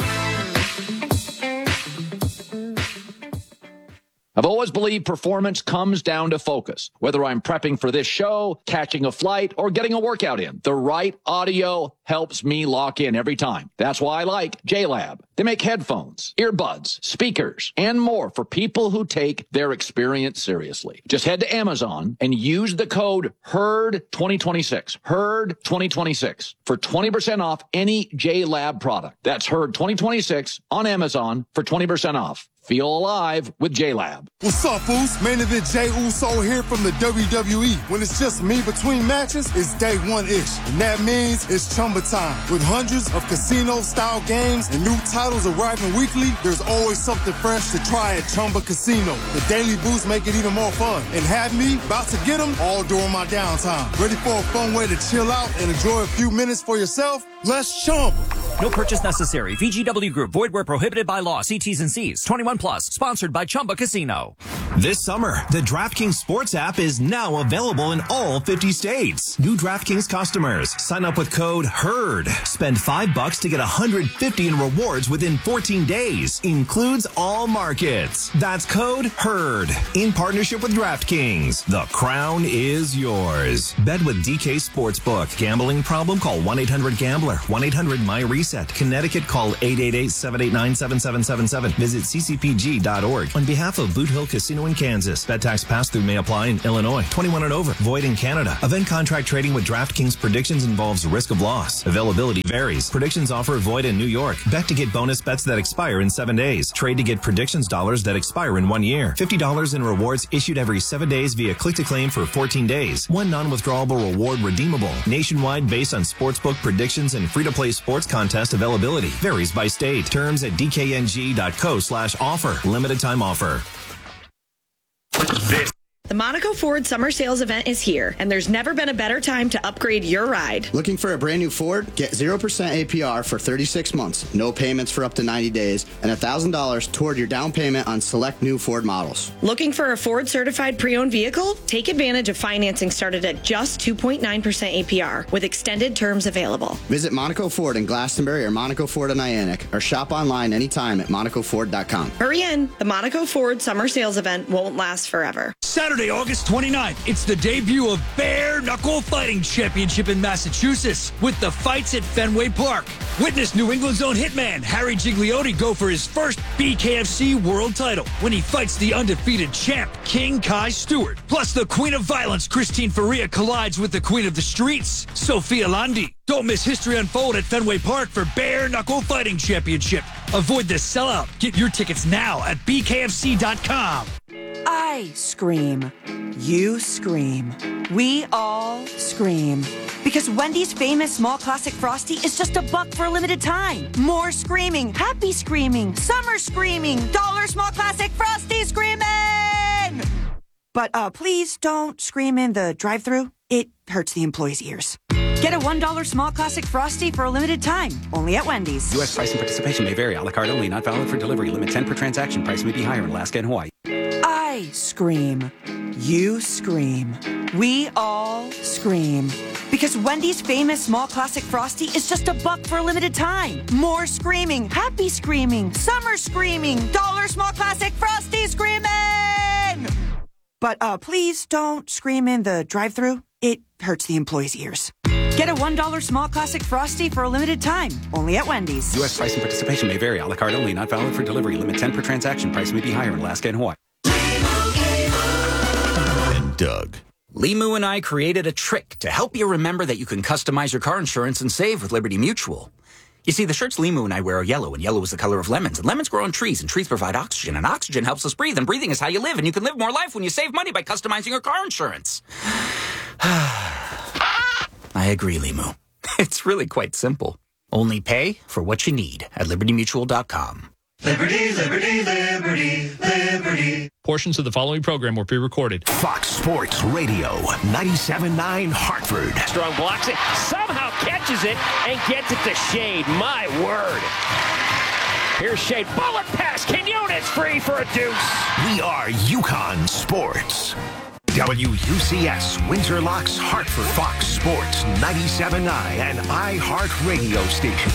Speaker 1: I've always believed performance comes down to focus. Whether I'm prepping for this show, catching a flight, or getting a workout in, the right audio helps me lock in every time. That's why I like J-Lab. They make headphones, earbuds, speakers, and more for people who take their experience seriously. Just head to Amazon and use the code HERD twenty twenty-six, HERD twenty twenty-six, for twenty percent off any J-Lab product. That's HERD twenty twenty-six on Amazon for twenty percent off. Feel alive with J-Lab.
Speaker 6: What's up, Foos? Main Event Jey Uso here from the W W E. When it's just me between matches, it's day one-ish. And that means it's Chumba time. With hundreds of casino-style games and new titles arriving weekly, there's always something fresh to try at Chumba Casino. The daily boosts make it even more fun. And have me about to get them all during my downtime. Ready for a fun way to chill out and enjoy a few minutes for yourself? Let's Chumba.
Speaker 4: No purchase necessary. V G W Group. Void where prohibited by law. See T's and C's. twenty-one plus. Sponsored by Chumba Casino.
Speaker 5: This summer, the DraftKings Sports app is now available in all fifty states. New DraftKings customers, sign up with code HERD. Spend five bucks to get one hundred fifty in rewards within fourteen days. Includes all markets. That's code HERD. In partnership with DraftKings, the crown is yours. Bet with D K Sportsbook. Gambling problem? Call one eight hundred gambler. one eight hundred my reset. Connecticut, call eight eight eight, seven eight nine, seven seven seven seven. Visit c c p g dot org. On behalf of Boot Hill Casino in Kansas, bet tax pass-through may apply in Illinois. twenty-one and over. Void in Canada. Event contract trading with DraftKings Predictions involves risk of loss. Availability varies. Predictions offer void in New York. Bet to get bonus bets that expire in seven days. Trade to get predictions dollars that expire in one year. fifty dollars in rewards issued every seven days via click-to-claim for fourteen days. One non-withdrawable reward redeemable. Nationwide based on sportsbook predictions and free-to-play sports contest availability. Varies by state. Terms at d k n g dot co slash offer. Limited time offer.
Speaker 23: This. The Monaco Ford Summer Sales Event is here, and there's never been a better time to upgrade your ride.
Speaker 24: Looking for a brand new Ford? Get zero percent A P R for thirty-six months, no payments for up to ninety days, and one thousand dollars toward your down payment on select new Ford models.
Speaker 23: Looking for a Ford certified pre-owned vehicle? Take advantage of financing started at just two point nine percent A P R with extended terms available.
Speaker 24: Visit Monaco Ford in Glastonbury or Monaco Ford in Niantic, or shop online anytime at monaco ford dot com.
Speaker 23: Hurry in. The Monaco Ford Summer Sales Event won't last forever.
Speaker 7: Saturday, August twenty-ninth, it's the debut of Bare Knuckle Fighting Championship in Massachusetts with the fights at Fenway Park. Witness New England's own hitman Harry Gigliotti go for his first B K F C world title when he fights the undefeated champ King Kai Stewart. Plus, the Queen of Violence Christine Faria collides with the Queen of the Streets Sophia Landi. Don't miss history unfold at Fenway Park for Bare Knuckle Fighting Championship. Avoid the sellout. Get your tickets now at b k f c dot com.
Speaker 25: I scream. You scream. We all scream. Because Wendy's famous small classic Frosty is just a buck for a limited time. More screaming, happy screaming, summer screaming, dollar small classic Frosty screaming! But uh, please don't scream in the drive-thru. It hurts the employees' ears. Get a one dollar small classic Frosty for a limited time, only at Wendy's.
Speaker 14: U S price and participation may vary. A la carte only, not valid for delivery. Limit ten per transaction. Price may be higher in Alaska and Hawaii.
Speaker 25: I scream. You scream. We all scream. Because Wendy's famous small classic Frosty is just a buck for a limited time. More screaming, happy screaming, summer screaming, dollar small classic Frosty screaming! But uh, please don't scream in the drive-thru. It hurts the employees' ears. Get a one dollar small classic Frosty for a limited time, only at Wendy's.
Speaker 14: U S price and participation may vary. A la carte only, not valid for delivery. Limit ten per transaction. Price may be higher in Alaska and Hawaii.
Speaker 9: And Doug.
Speaker 14: Limu and I created a trick to help you remember that you can customize your car insurance and save with Liberty Mutual. You see, the shirts Limu and I wear are yellow, and yellow is the color of lemons. And lemons grow on trees, and trees provide oxygen, and oxygen helps us breathe, and breathing is how you live, and you can live more life when you save money by customizing your car insurance. I agree, Limu. It's really quite simple. Only pay for what you need at liberty mutual dot com.
Speaker 16: Liberty, liberty, liberty, liberty.
Speaker 11: Portions of the following program were pre-recorded.
Speaker 9: Fox Sports Radio, ninety-seven point nine Hartford.
Speaker 11: Strong blocks it, somehow catches it, and gets it to Shade. My word. Here's Shade. Bullet pass. Quinones free for a deuce.
Speaker 9: We are UConn Sports. W U C S, Windsor Locks, Hartford. Fox Sports, ninety-seven point nine, and iHeart Radio station.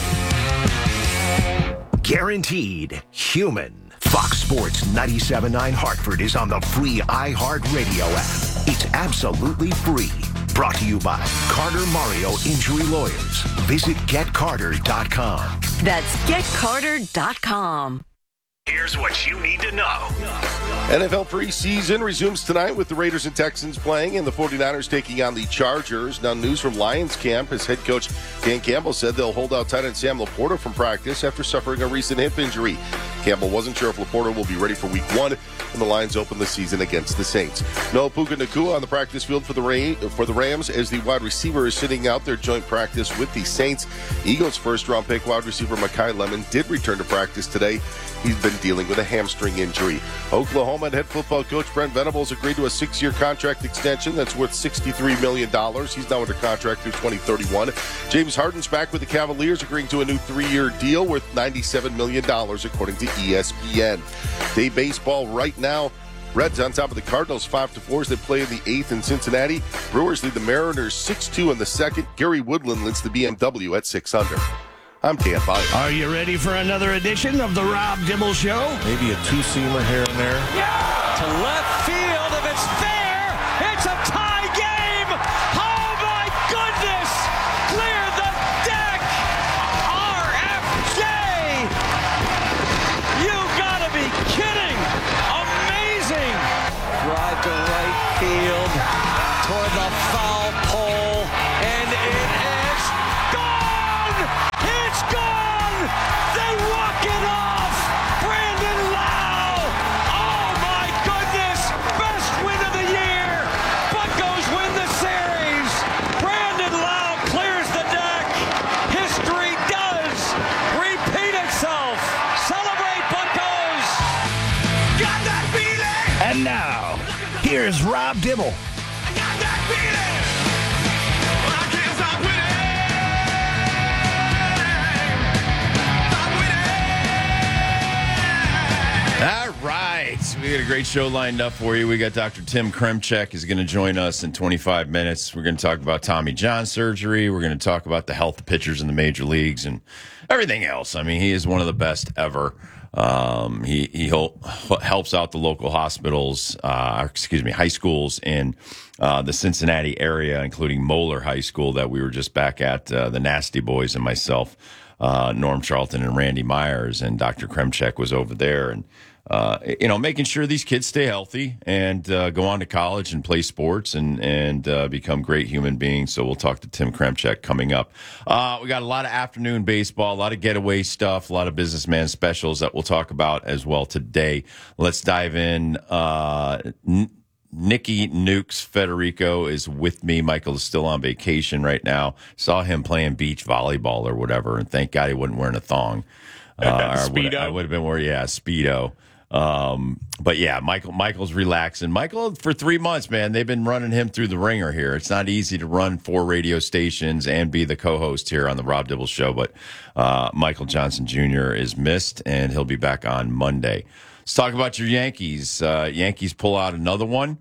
Speaker 9: Guaranteed human. Fox Sports ninety-seven point nine Hartford is on the free iHeart Radio app. It's absolutely free. Brought to you by Carter Mario Injury Lawyers. Visit get carter dot com.
Speaker 25: That's get carter dot com.
Speaker 9: Here's what you need to know.
Speaker 26: N F L preseason resumes tonight with the Raiders and Texans playing and the 49ers taking on the Chargers. Now, news from Lions camp as head coach Dan Campbell said they'll hold out tight end Sam Laporta from practice after suffering a recent hip injury. Campbell wasn't sure if Laporta will be ready for week one when the Lions open the season against the Saints. Noah Puka Nacua on the practice field for the Ram- for the Rams as the wide receiver is sitting out their joint practice with the Saints. Eagles first-round pick wide receiver Mekhi Lemon did return to practice today. He's been dealing with a hamstring injury. Oklahoma head football coach Brent Venables agreed to a six-year contract extension that's worth sixty-three million dollars. He's now under contract through twenty thirty-one. James Harden's back with the Cavaliers, agreeing to a new three-year deal worth ninety-seven million dollars, according to E S P N. Day baseball right now. Reds on top of the Cardinals five to four as they play in the eighth in Cincinnati. Brewers lead the Mariners six two in the second. Gary Woodland leads the B M W at six under. I'm K F I.
Speaker 8: Are you ready for another edition of the Rob Dibble Show?
Speaker 26: Maybe a two-seamer here and there.
Speaker 8: Yeah!
Speaker 11: To left field, if it's fair, it's a tie game! Oh my goodness! Clear the deck! R F J! You gotta be kidding! Amazing! Drive to right field, toward the foul pole, and it is gone! It's gone! They walk it off! Brandon Lau! Oh my goodness! Best win of the year! Buccos win the series! Brandon Lau clears the deck! History does repeat itself! Celebrate, Buccos! Got that feeling!
Speaker 8: And now, here's Rob Dibble.
Speaker 10: All right. We got a great show lined up for you. We got Doctor Tim Kremchek is going to join us in twenty-five minutes. We're going to talk about Tommy John surgery. We're going to talk about the health of pitchers in the major leagues and everything else. I mean, he is one of the best ever. Um, he he helps out the local hospitals, uh, excuse me, high schools in uh, the Cincinnati area, including Moeller High School that we were just back at, uh, the Nasty Boys and myself, uh, Norm Charlton and Randy Myers, and Doctor Kremchek was over there. And Uh, you know, making sure these kids stay healthy and uh, go on to college and play sports and and uh, become great human beings. So we'll talk to Tim Kremchek coming up. Uh, we got a lot of afternoon baseball, a lot of getaway stuff, a lot of businessman specials that we'll talk about as well today. Let's dive in. Uh, N- Nicky Nukes Federico is with me. Michael is still on vacation right now. Saw him playing beach volleyball or whatever, and thank God he wasn't wearing a thong. Uh,
Speaker 12: Speedo.
Speaker 10: I would have been wearing, yeah, Speedo. Um, but yeah, Michael, Michael's relaxing. Michael, for three months, man, they've been running him through the ringer here. It's not easy to run four radio stations and be the co-host here on the Rob Dibble Show. But, uh, Michael Johnson Junior is missed and he'll be back on Monday. Let's talk about your Yankees. Uh, Yankees pull out another one.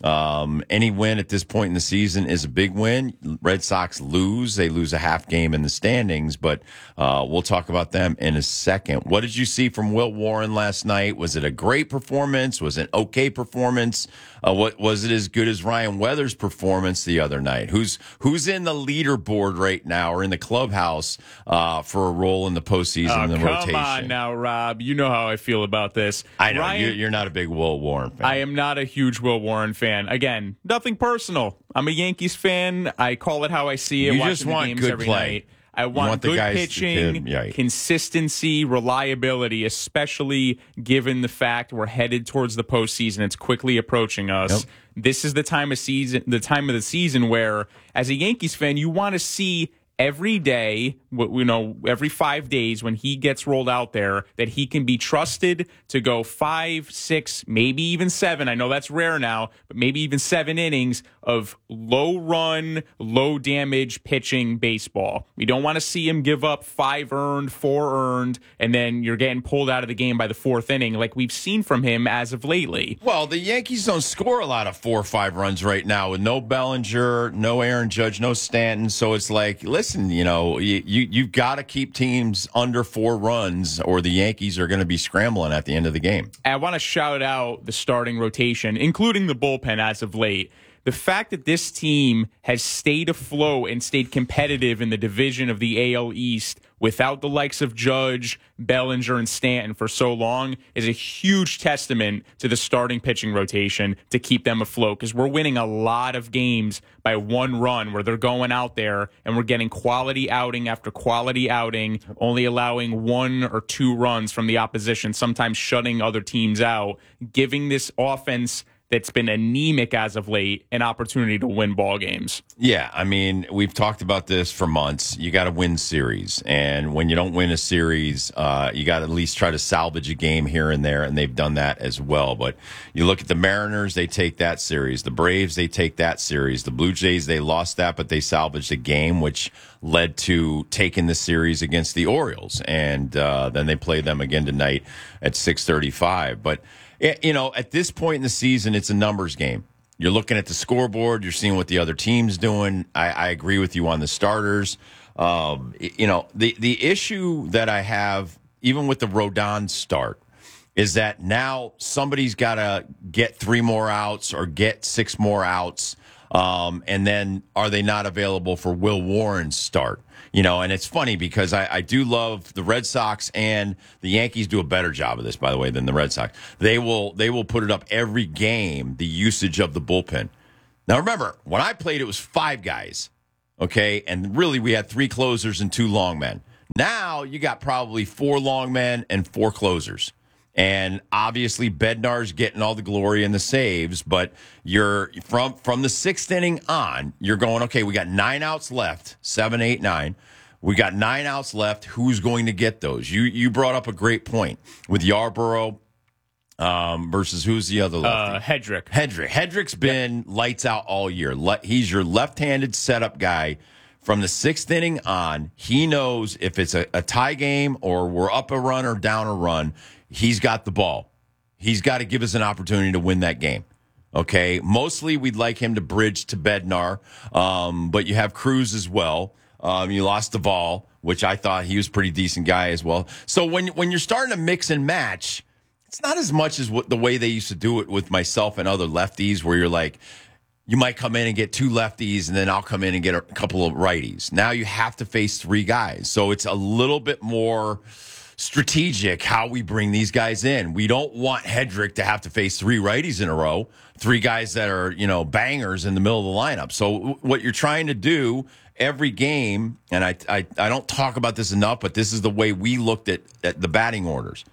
Speaker 10: Um, any win at this point in the season is a big win. Red Sox lose. They lose a half game in the standings, but uh, we'll talk about them in a second. What did you see from Wilt Warren last night? Was it a great performance? Was it an okay performance? Uh, what was it as good as Ryan Weathers' performance the other night? Who's who's in the leaderboard right now or in the clubhouse uh, for a role in the postseason
Speaker 12: Oh,
Speaker 10: in the
Speaker 12: come
Speaker 10: rotation?
Speaker 12: on now, Rob. You know how I feel about this.
Speaker 10: I know
Speaker 12: Ryan,
Speaker 10: you're, you're not a big Wilt Warren fan.
Speaker 12: I am not a huge Wilt Warren fan. Again, nothing personal. I'm a Yankees fan. I call it how I see it.
Speaker 10: You
Speaker 12: watching
Speaker 10: just
Speaker 12: the
Speaker 10: want
Speaker 12: games
Speaker 10: good
Speaker 12: every
Speaker 10: play.
Speaker 12: night. I
Speaker 10: You
Speaker 12: want,
Speaker 10: want the
Speaker 12: good
Speaker 10: guys to
Speaker 12: pitching,
Speaker 10: kid- yeah.
Speaker 12: consistency, reliability, especially given the fact we're headed towards the postseason. It's quickly approaching us.
Speaker 10: Yep.
Speaker 12: This is the time of season, the time of the season where, as a Yankees fan, you want to see every day, you know, every five days when he gets rolled out there, that he can be trusted to go five, six, maybe even seven. I know that's rare now, but maybe even seven innings of low run, low damage pitching baseball. We don't want to see him give up five earned, four earned, and then you're getting pulled out of the game by the fourth inning like we've seen from him as of lately.
Speaker 10: Well, the Yankees don't score a lot of four or five runs right now with no Bellinger, no Aaron Judge, no Stanton. So it's like, listen, you know, you, you, you've got to keep teams under four runs or the Yankees are going to be scrambling at the end of the game.
Speaker 12: I want to shout out the starting rotation, including the bullpen as of late. The fact that this team has stayed afloat and stayed competitive in the division of the A L East without the likes of Judge, Bellinger, and Stanton for so long is a huge testament to the starting pitching rotation to keep them afloat, because we're winning a lot of games by one run where they're going out there and we're getting quality outing after quality outing, only allowing one or two runs from the opposition, sometimes shutting other teams out, giving this offense that's been anemic as of late an opportunity to win ball games.
Speaker 10: Yeah, I mean, we've talked about this for months. You got to win series, and when you don't win a series, uh, you got to at least try to salvage a game here and there, and they've done that as well. But you look at the Mariners, they take that series. The Braves, they take that series. The Blue Jays, they lost that, but they salvaged a game, which led to taking the series against the Orioles, and uh, then they play them again tonight at six thirty-five. But you know, at this point in the season, it's a numbers game. You're looking at the scoreboard. You're seeing what the other team's doing. I, I agree with you on the starters. Um, you know, the, the issue that I have, even with the Rodon start, is that now somebody's got to get three more outs or get six more outs. Um, and then are they not available for Will Warren's start? You know, and it's funny because I, I do love the Red Sox, and the Yankees do a better job of this, by the way, than the Red Sox. They will they will put it up every game, the usage of the bullpen. Now, remember, when I played, it was five guys, okay? And really, we had three closers and two long men. Now, you got probably four long men and four closers. And obviously, Bednar's getting all the glory and the saves, but you're from from the sixth inning on, you're going, okay, we got nine outs left, seven, eight, nine. We got nine outs left. Who's going to get those? You you brought up a great point with Yarborough um, versus who's the other lefty?
Speaker 12: Uh, Hedrick.
Speaker 10: Hedrick. Hedrick's been yep. lights out all year. Le- he's your left-handed setup guy. From the sixth inning on, he knows if it's a, a tie game or we're up a run or down a run, he's got the ball. He's got to give us an opportunity to win that game. Okay? Mostly we'd like him to bridge to Bednar, um, but you have Cruz as well. Um, you lost Duvall, which I thought he was a pretty decent guy as well. So when when you're starting to mix and match, it's not as much as what the way they used to do it with myself and other lefties, where you're like, you might come in and get two lefties, and then I'll come in and get a couple of righties. Now you have to face three guys. So it's a little bit more strategic how we bring these guys in. We don't want Hedrick to have to face three righties in a row, three guys that are, you know, bangers in the middle of the lineup. So what you're trying to do every game, and I, I, I don't talk about this enough, but this is the way we looked at, at the batting orders.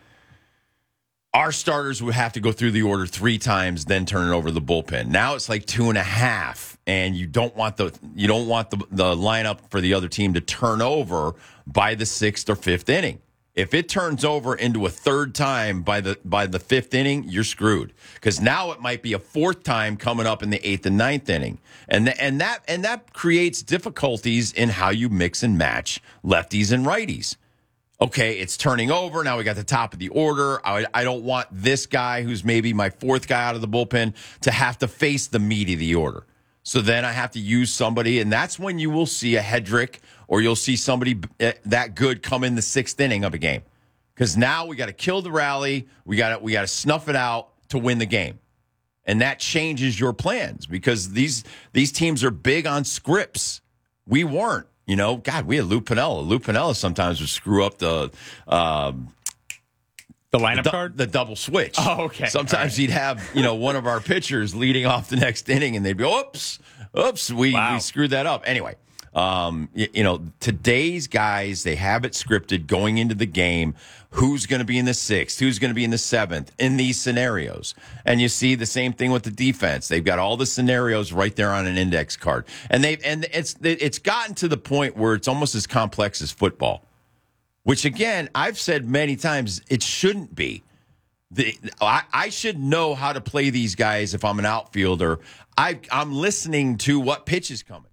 Speaker 10: Our starters would have to go through the order three times, then turn it over to the bullpen. Now it's like two and a half, and you don't want the you don't want the, the lineup for the other team to turn over by the sixth or fifth inning. If it turns over into a third time by the by the fifth inning, you're screwed, because now it might be a fourth time coming up in the eighth and ninth inning, and th- and that and that creates difficulties in how you mix and match lefties and righties. Okay, it's turning over. Now we got the top of the order. I, I don't want this guy, who's maybe my fourth guy out of the bullpen, to have to face the meat of the order. So then I have to use somebody, and that's when you will see a Hedrick, or you'll see somebody that good come in the sixth inning of a game. Because now we got to kill the rally. We got to we got to snuff it out to win the game, and that changes your plans, because these these teams are big on scripts. We weren't. You know, God, we had Lou Piniella. Lou Piniella sometimes would screw up the um,
Speaker 12: the lineup
Speaker 10: the,
Speaker 12: card,
Speaker 10: the double switch.
Speaker 12: Oh, okay.
Speaker 10: Sometimes right. he'd have, you know, one of our pitchers leading off the next inning, and they'd be, oops, oops, we, wow. we screwed that up. Anyway, um, you, you know, today's guys, they have it scripted going into the game. Who's going to be in the sixth? Who's going to be in the seventh in these scenarios? And you see the same thing with the defense. They've got all the scenarios right there on an index card, and they and it's it's gotten to the point where it's almost as complex as football. Which, again, I've said many times, it shouldn't be. The, I, I should know how to play these guys if I'm an outfielder. I, I'm listening to what pitch is coming.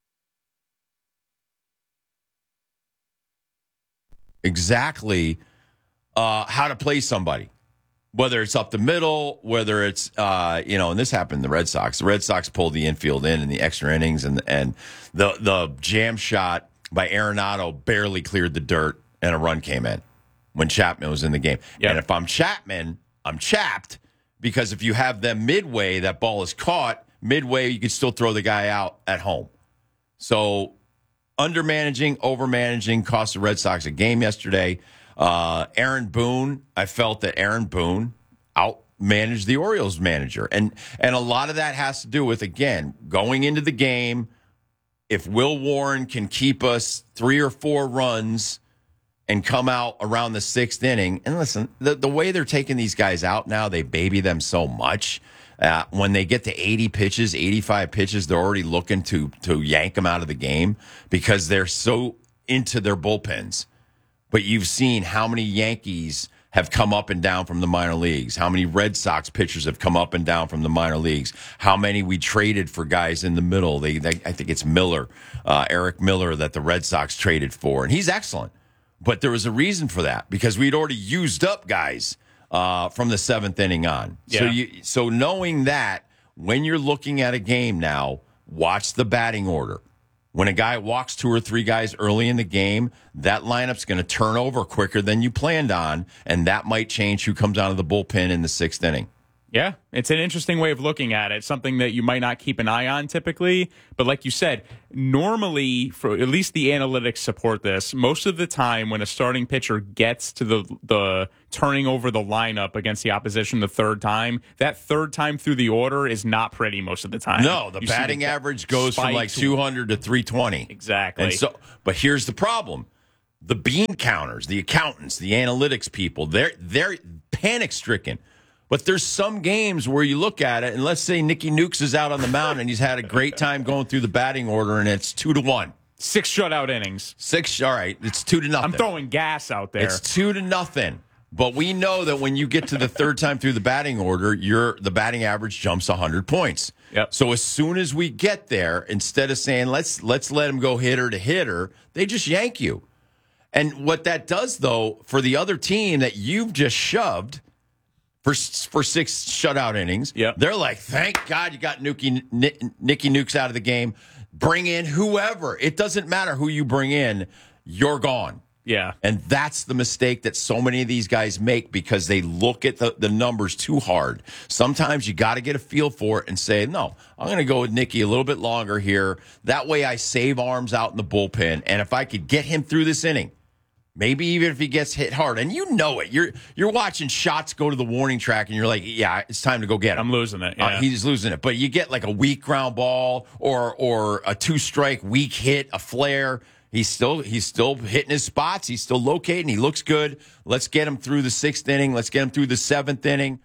Speaker 10: Exactly uh, how to play somebody. Whether it's up the middle, whether it's, uh, you know, and this happened in the Red Sox. The Red Sox pulled the infield in in the extra innings, and, and the, the jam shot by Arenado barely cleared the dirt, and a run came in when Chapman was in the game. Yep. And if I'm Chapman, I'm chapped, because if you have them midway, that ball is caught, midway, you could still throw the guy out at home. So under-managing, over-managing cost the Red Sox a game yesterday. Uh, Aaron Boone, I felt that Aaron Boone out-managed the Orioles manager. And, and a lot of that has to do with, again, going into the game, if Will Warren can keep us three or four runs and come out around the sixth inning. And listen, the, the way they're taking these guys out now, they baby them so much. Uh, when they get to eighty pitches, eighty-five pitches, they're already looking to to yank them out of the game because they're so into their bullpens. But you've seen how many Yankees have come up and down from the minor leagues, how many Red Sox pitchers have come up and down from the minor leagues, how many we traded for guys in the middle. They, they I think it's Miller, uh, Eric Miller, that the Red Sox traded for, and he's excellent. But there was a reason for that because we'd already used up guys uh, from the seventh inning on.
Speaker 12: Yeah.
Speaker 10: So you, so knowing that, when you're looking at a game now, watch the batting order. When a guy walks two or three guys early in the game, that lineup's going to turn over quicker than you planned on, and that might change who comes out of the bullpen in the sixth inning.
Speaker 12: Yeah, it's an interesting way of looking at it, something that you might not keep an eye on typically. But like you said, normally, for at least the analytics support this, most of the time when a starting pitcher gets to the the turning over the lineup against the opposition the third time, that third time through the order is not pretty most of the time.
Speaker 10: No, the
Speaker 12: You
Speaker 10: batting
Speaker 12: see the
Speaker 10: average goes from like
Speaker 12: spikes.
Speaker 10: two hundred to three twenty.
Speaker 12: Exactly.
Speaker 10: And so, but here's the problem. The bean counters, the accountants, the analytics people, they're they're panic-stricken. But there's some games where you look at it, and let's say Nicky Nukes is out on the mound and he's had a great time going through the batting order, and it's two to one.
Speaker 12: Six shutout innings.
Speaker 10: Six, all right, it's two to nothing.
Speaker 12: I'm throwing gas out there.
Speaker 10: It's two to nothing. But we know that when you get to the third time through the batting order, your the batting average jumps one hundred points.
Speaker 12: Yep.
Speaker 10: So as soon as we get there, instead of saying, let's let's let them go hitter to hitter, they just yank you. And what that does, though, for the other team that you've just shoved for for six shutout innings,
Speaker 12: yep.
Speaker 10: they're like, thank God you got Nuki, Nicky Nukes out of the game. Bring in whoever. It doesn't matter who you bring in. You're gone.
Speaker 12: Yeah.
Speaker 10: And that's the mistake that so many of these guys make because they look at the, the numbers too hard. Sometimes you got to get a feel for it and say, no, I'm going to go with Nicky a little bit longer here. That way I save arms out in the bullpen. And if I could get him through this inning, maybe even if he gets hit hard, and you know it. You're you're watching shots go to the warning track, and you're like, yeah, it's time to go get him.
Speaker 12: I'm losing it. Yeah.
Speaker 10: Uh, he's losing it. But you get like a weak ground ball or or a two-strike weak hit, a flare. He's still he's still hitting his spots. He's still locating. He looks good. Let's get him through the sixth inning. Let's get him through the seventh inning.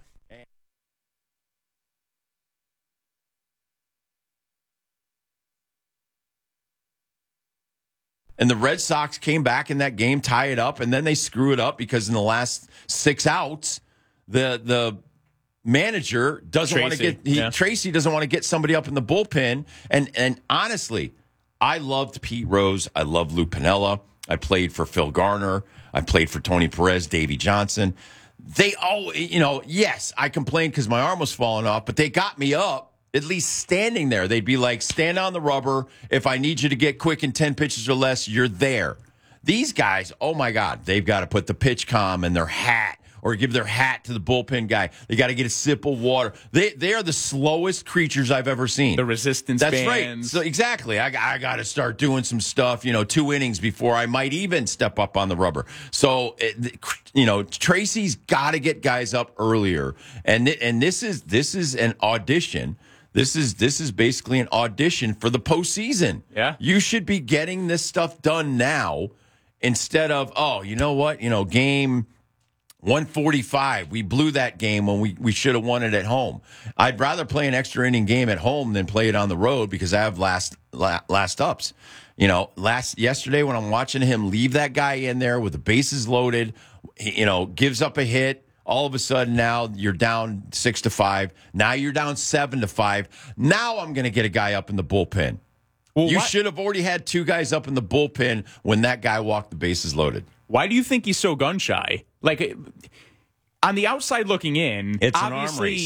Speaker 10: And the Red Sox came back in that game, tie it up, and then they screw it up because in the last six outs, the the manager doesn't want to
Speaker 12: Tracy,
Speaker 10: get he,
Speaker 12: yeah.
Speaker 10: Tracy doesn't want to get somebody up in the bullpen. And and honestly, I loved Pete Rose. I love Lou Piniella. I played for Phil Garner. I played for Tony Perez, Davey Johnson. They all, you know, yes, I complained because my arm was falling off, but they got me up. At least standing there, they'd be like, stand on the rubber. If I need you to get quick in ten pitches or less, you're there. These guys, oh my God, they've got to put the pitch comm in their hat or give their hat to the bullpen guy. They got to get a sip of water. They they are the slowest creatures I've ever seen.
Speaker 12: The resistance
Speaker 10: That's
Speaker 12: bands.
Speaker 10: right. So exactly. I, I got to start doing some stuff, you know, two innings before I might even step up on the rubber. So, it, you know, Tracy's got to get guys up earlier. And and this is this is an audition. This is this is basically an audition for the postseason.
Speaker 12: Yeah.
Speaker 10: You should be getting this stuff done now instead of, oh, you know what? You know, game one forty-five, we blew that game when we, we should have won it at home. I'd rather play an extra inning game at home than play it on the road because I have last last ups. You know, last yesterday when I'm watching him leave that guy in there with the bases loaded, he, you know, gives up a hit. All of a sudden now you're down six to five. Now you're down seven to five. Now I'm going to get a guy up in the bullpen.
Speaker 12: Well,
Speaker 10: you
Speaker 12: what?
Speaker 10: should have already had two guys up in the bullpen when that guy walked the bases loaded.
Speaker 12: Why do you think he's so gun shy? Like, on the outside looking in,
Speaker 10: It's an arm
Speaker 12: obviously,
Speaker 10: race, Nick.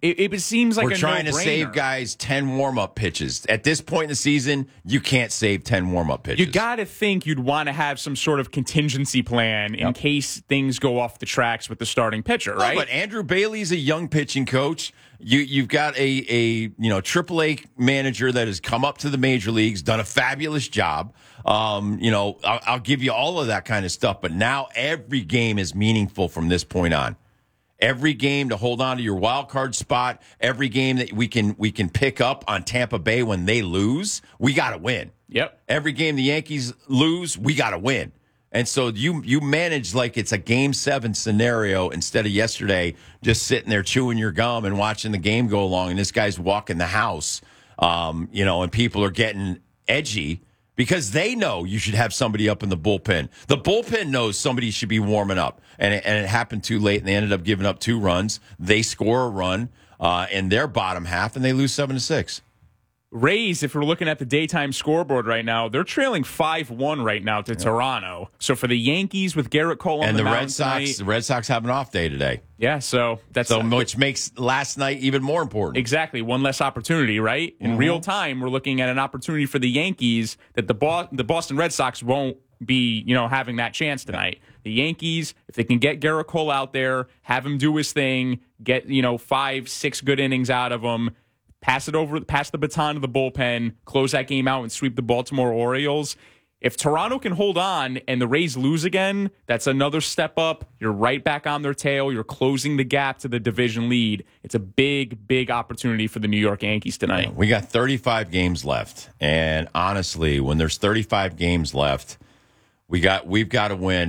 Speaker 12: It, it seems like
Speaker 10: we're
Speaker 12: a
Speaker 10: trying
Speaker 12: no-brainer.
Speaker 10: to save guys ten warm-up pitches. At this point in the season, you can't save ten warm-up pitches.
Speaker 12: You got to think you'd want to have some sort of contingency plan in
Speaker 10: Yep.
Speaker 12: case things go off the tracks with the starting pitcher, right?
Speaker 10: Oh, but Andrew Bailey's a young pitching coach. You you've got a a you know triple A manager that has come up to the major leagues, done a fabulous job. Um, you know, I'll, I'll give you all of that kind of stuff. But now every game is meaningful from this point on. Every game to hold on to your wild card spot. Every game that we can we can pick up on Tampa Bay when they lose, we got to win.
Speaker 12: Yep.
Speaker 10: Every game the Yankees lose, we got to win. And so you you manage like it's a game seven scenario instead of yesterday just sitting there chewing your gum and watching the game go along. And this guy's walking the house, um, you know, and people are getting edgy because they know you should have somebody up in the bullpen. The bullpen knows somebody should be warming up. And it, and it happened too late, and they ended up giving up two runs. They score a run uh, in their bottom half, and they lose seven to six.
Speaker 12: Rays, if we're looking at the daytime scoreboard right now, they're trailing five one right now to
Speaker 10: Yeah.
Speaker 12: Toronto. So for the Yankees with Garrett Cole on
Speaker 10: and
Speaker 12: the,
Speaker 10: the
Speaker 12: mound
Speaker 10: Red Sox,
Speaker 12: tonight,
Speaker 10: the Red Sox have an off day today.
Speaker 12: Yeah, so that's
Speaker 10: so which makes last night even more important.
Speaker 12: Exactly, one less opportunity, right? In
Speaker 10: Mhm.
Speaker 12: real time, we're looking at an opportunity for the Yankees that the Bo- the Boston Red Sox won't be, you know, having that chance tonight. The Yankees, if they can get Garrett Cole out there, have him do his thing, get, you know, five, six good innings out of him, pass it over, pass the baton to the bullpen, close that game out, and sweep the Baltimore Orioles. If Toronto can hold on and the Rays lose again, that's another step up. You're right back on their tail. You're closing the gap to the division lead. It's a big, big opportunity for the New York Yankees tonight.
Speaker 10: We got thirty-five games left. And honestly, when there's thirty-five games left, we got we've got to win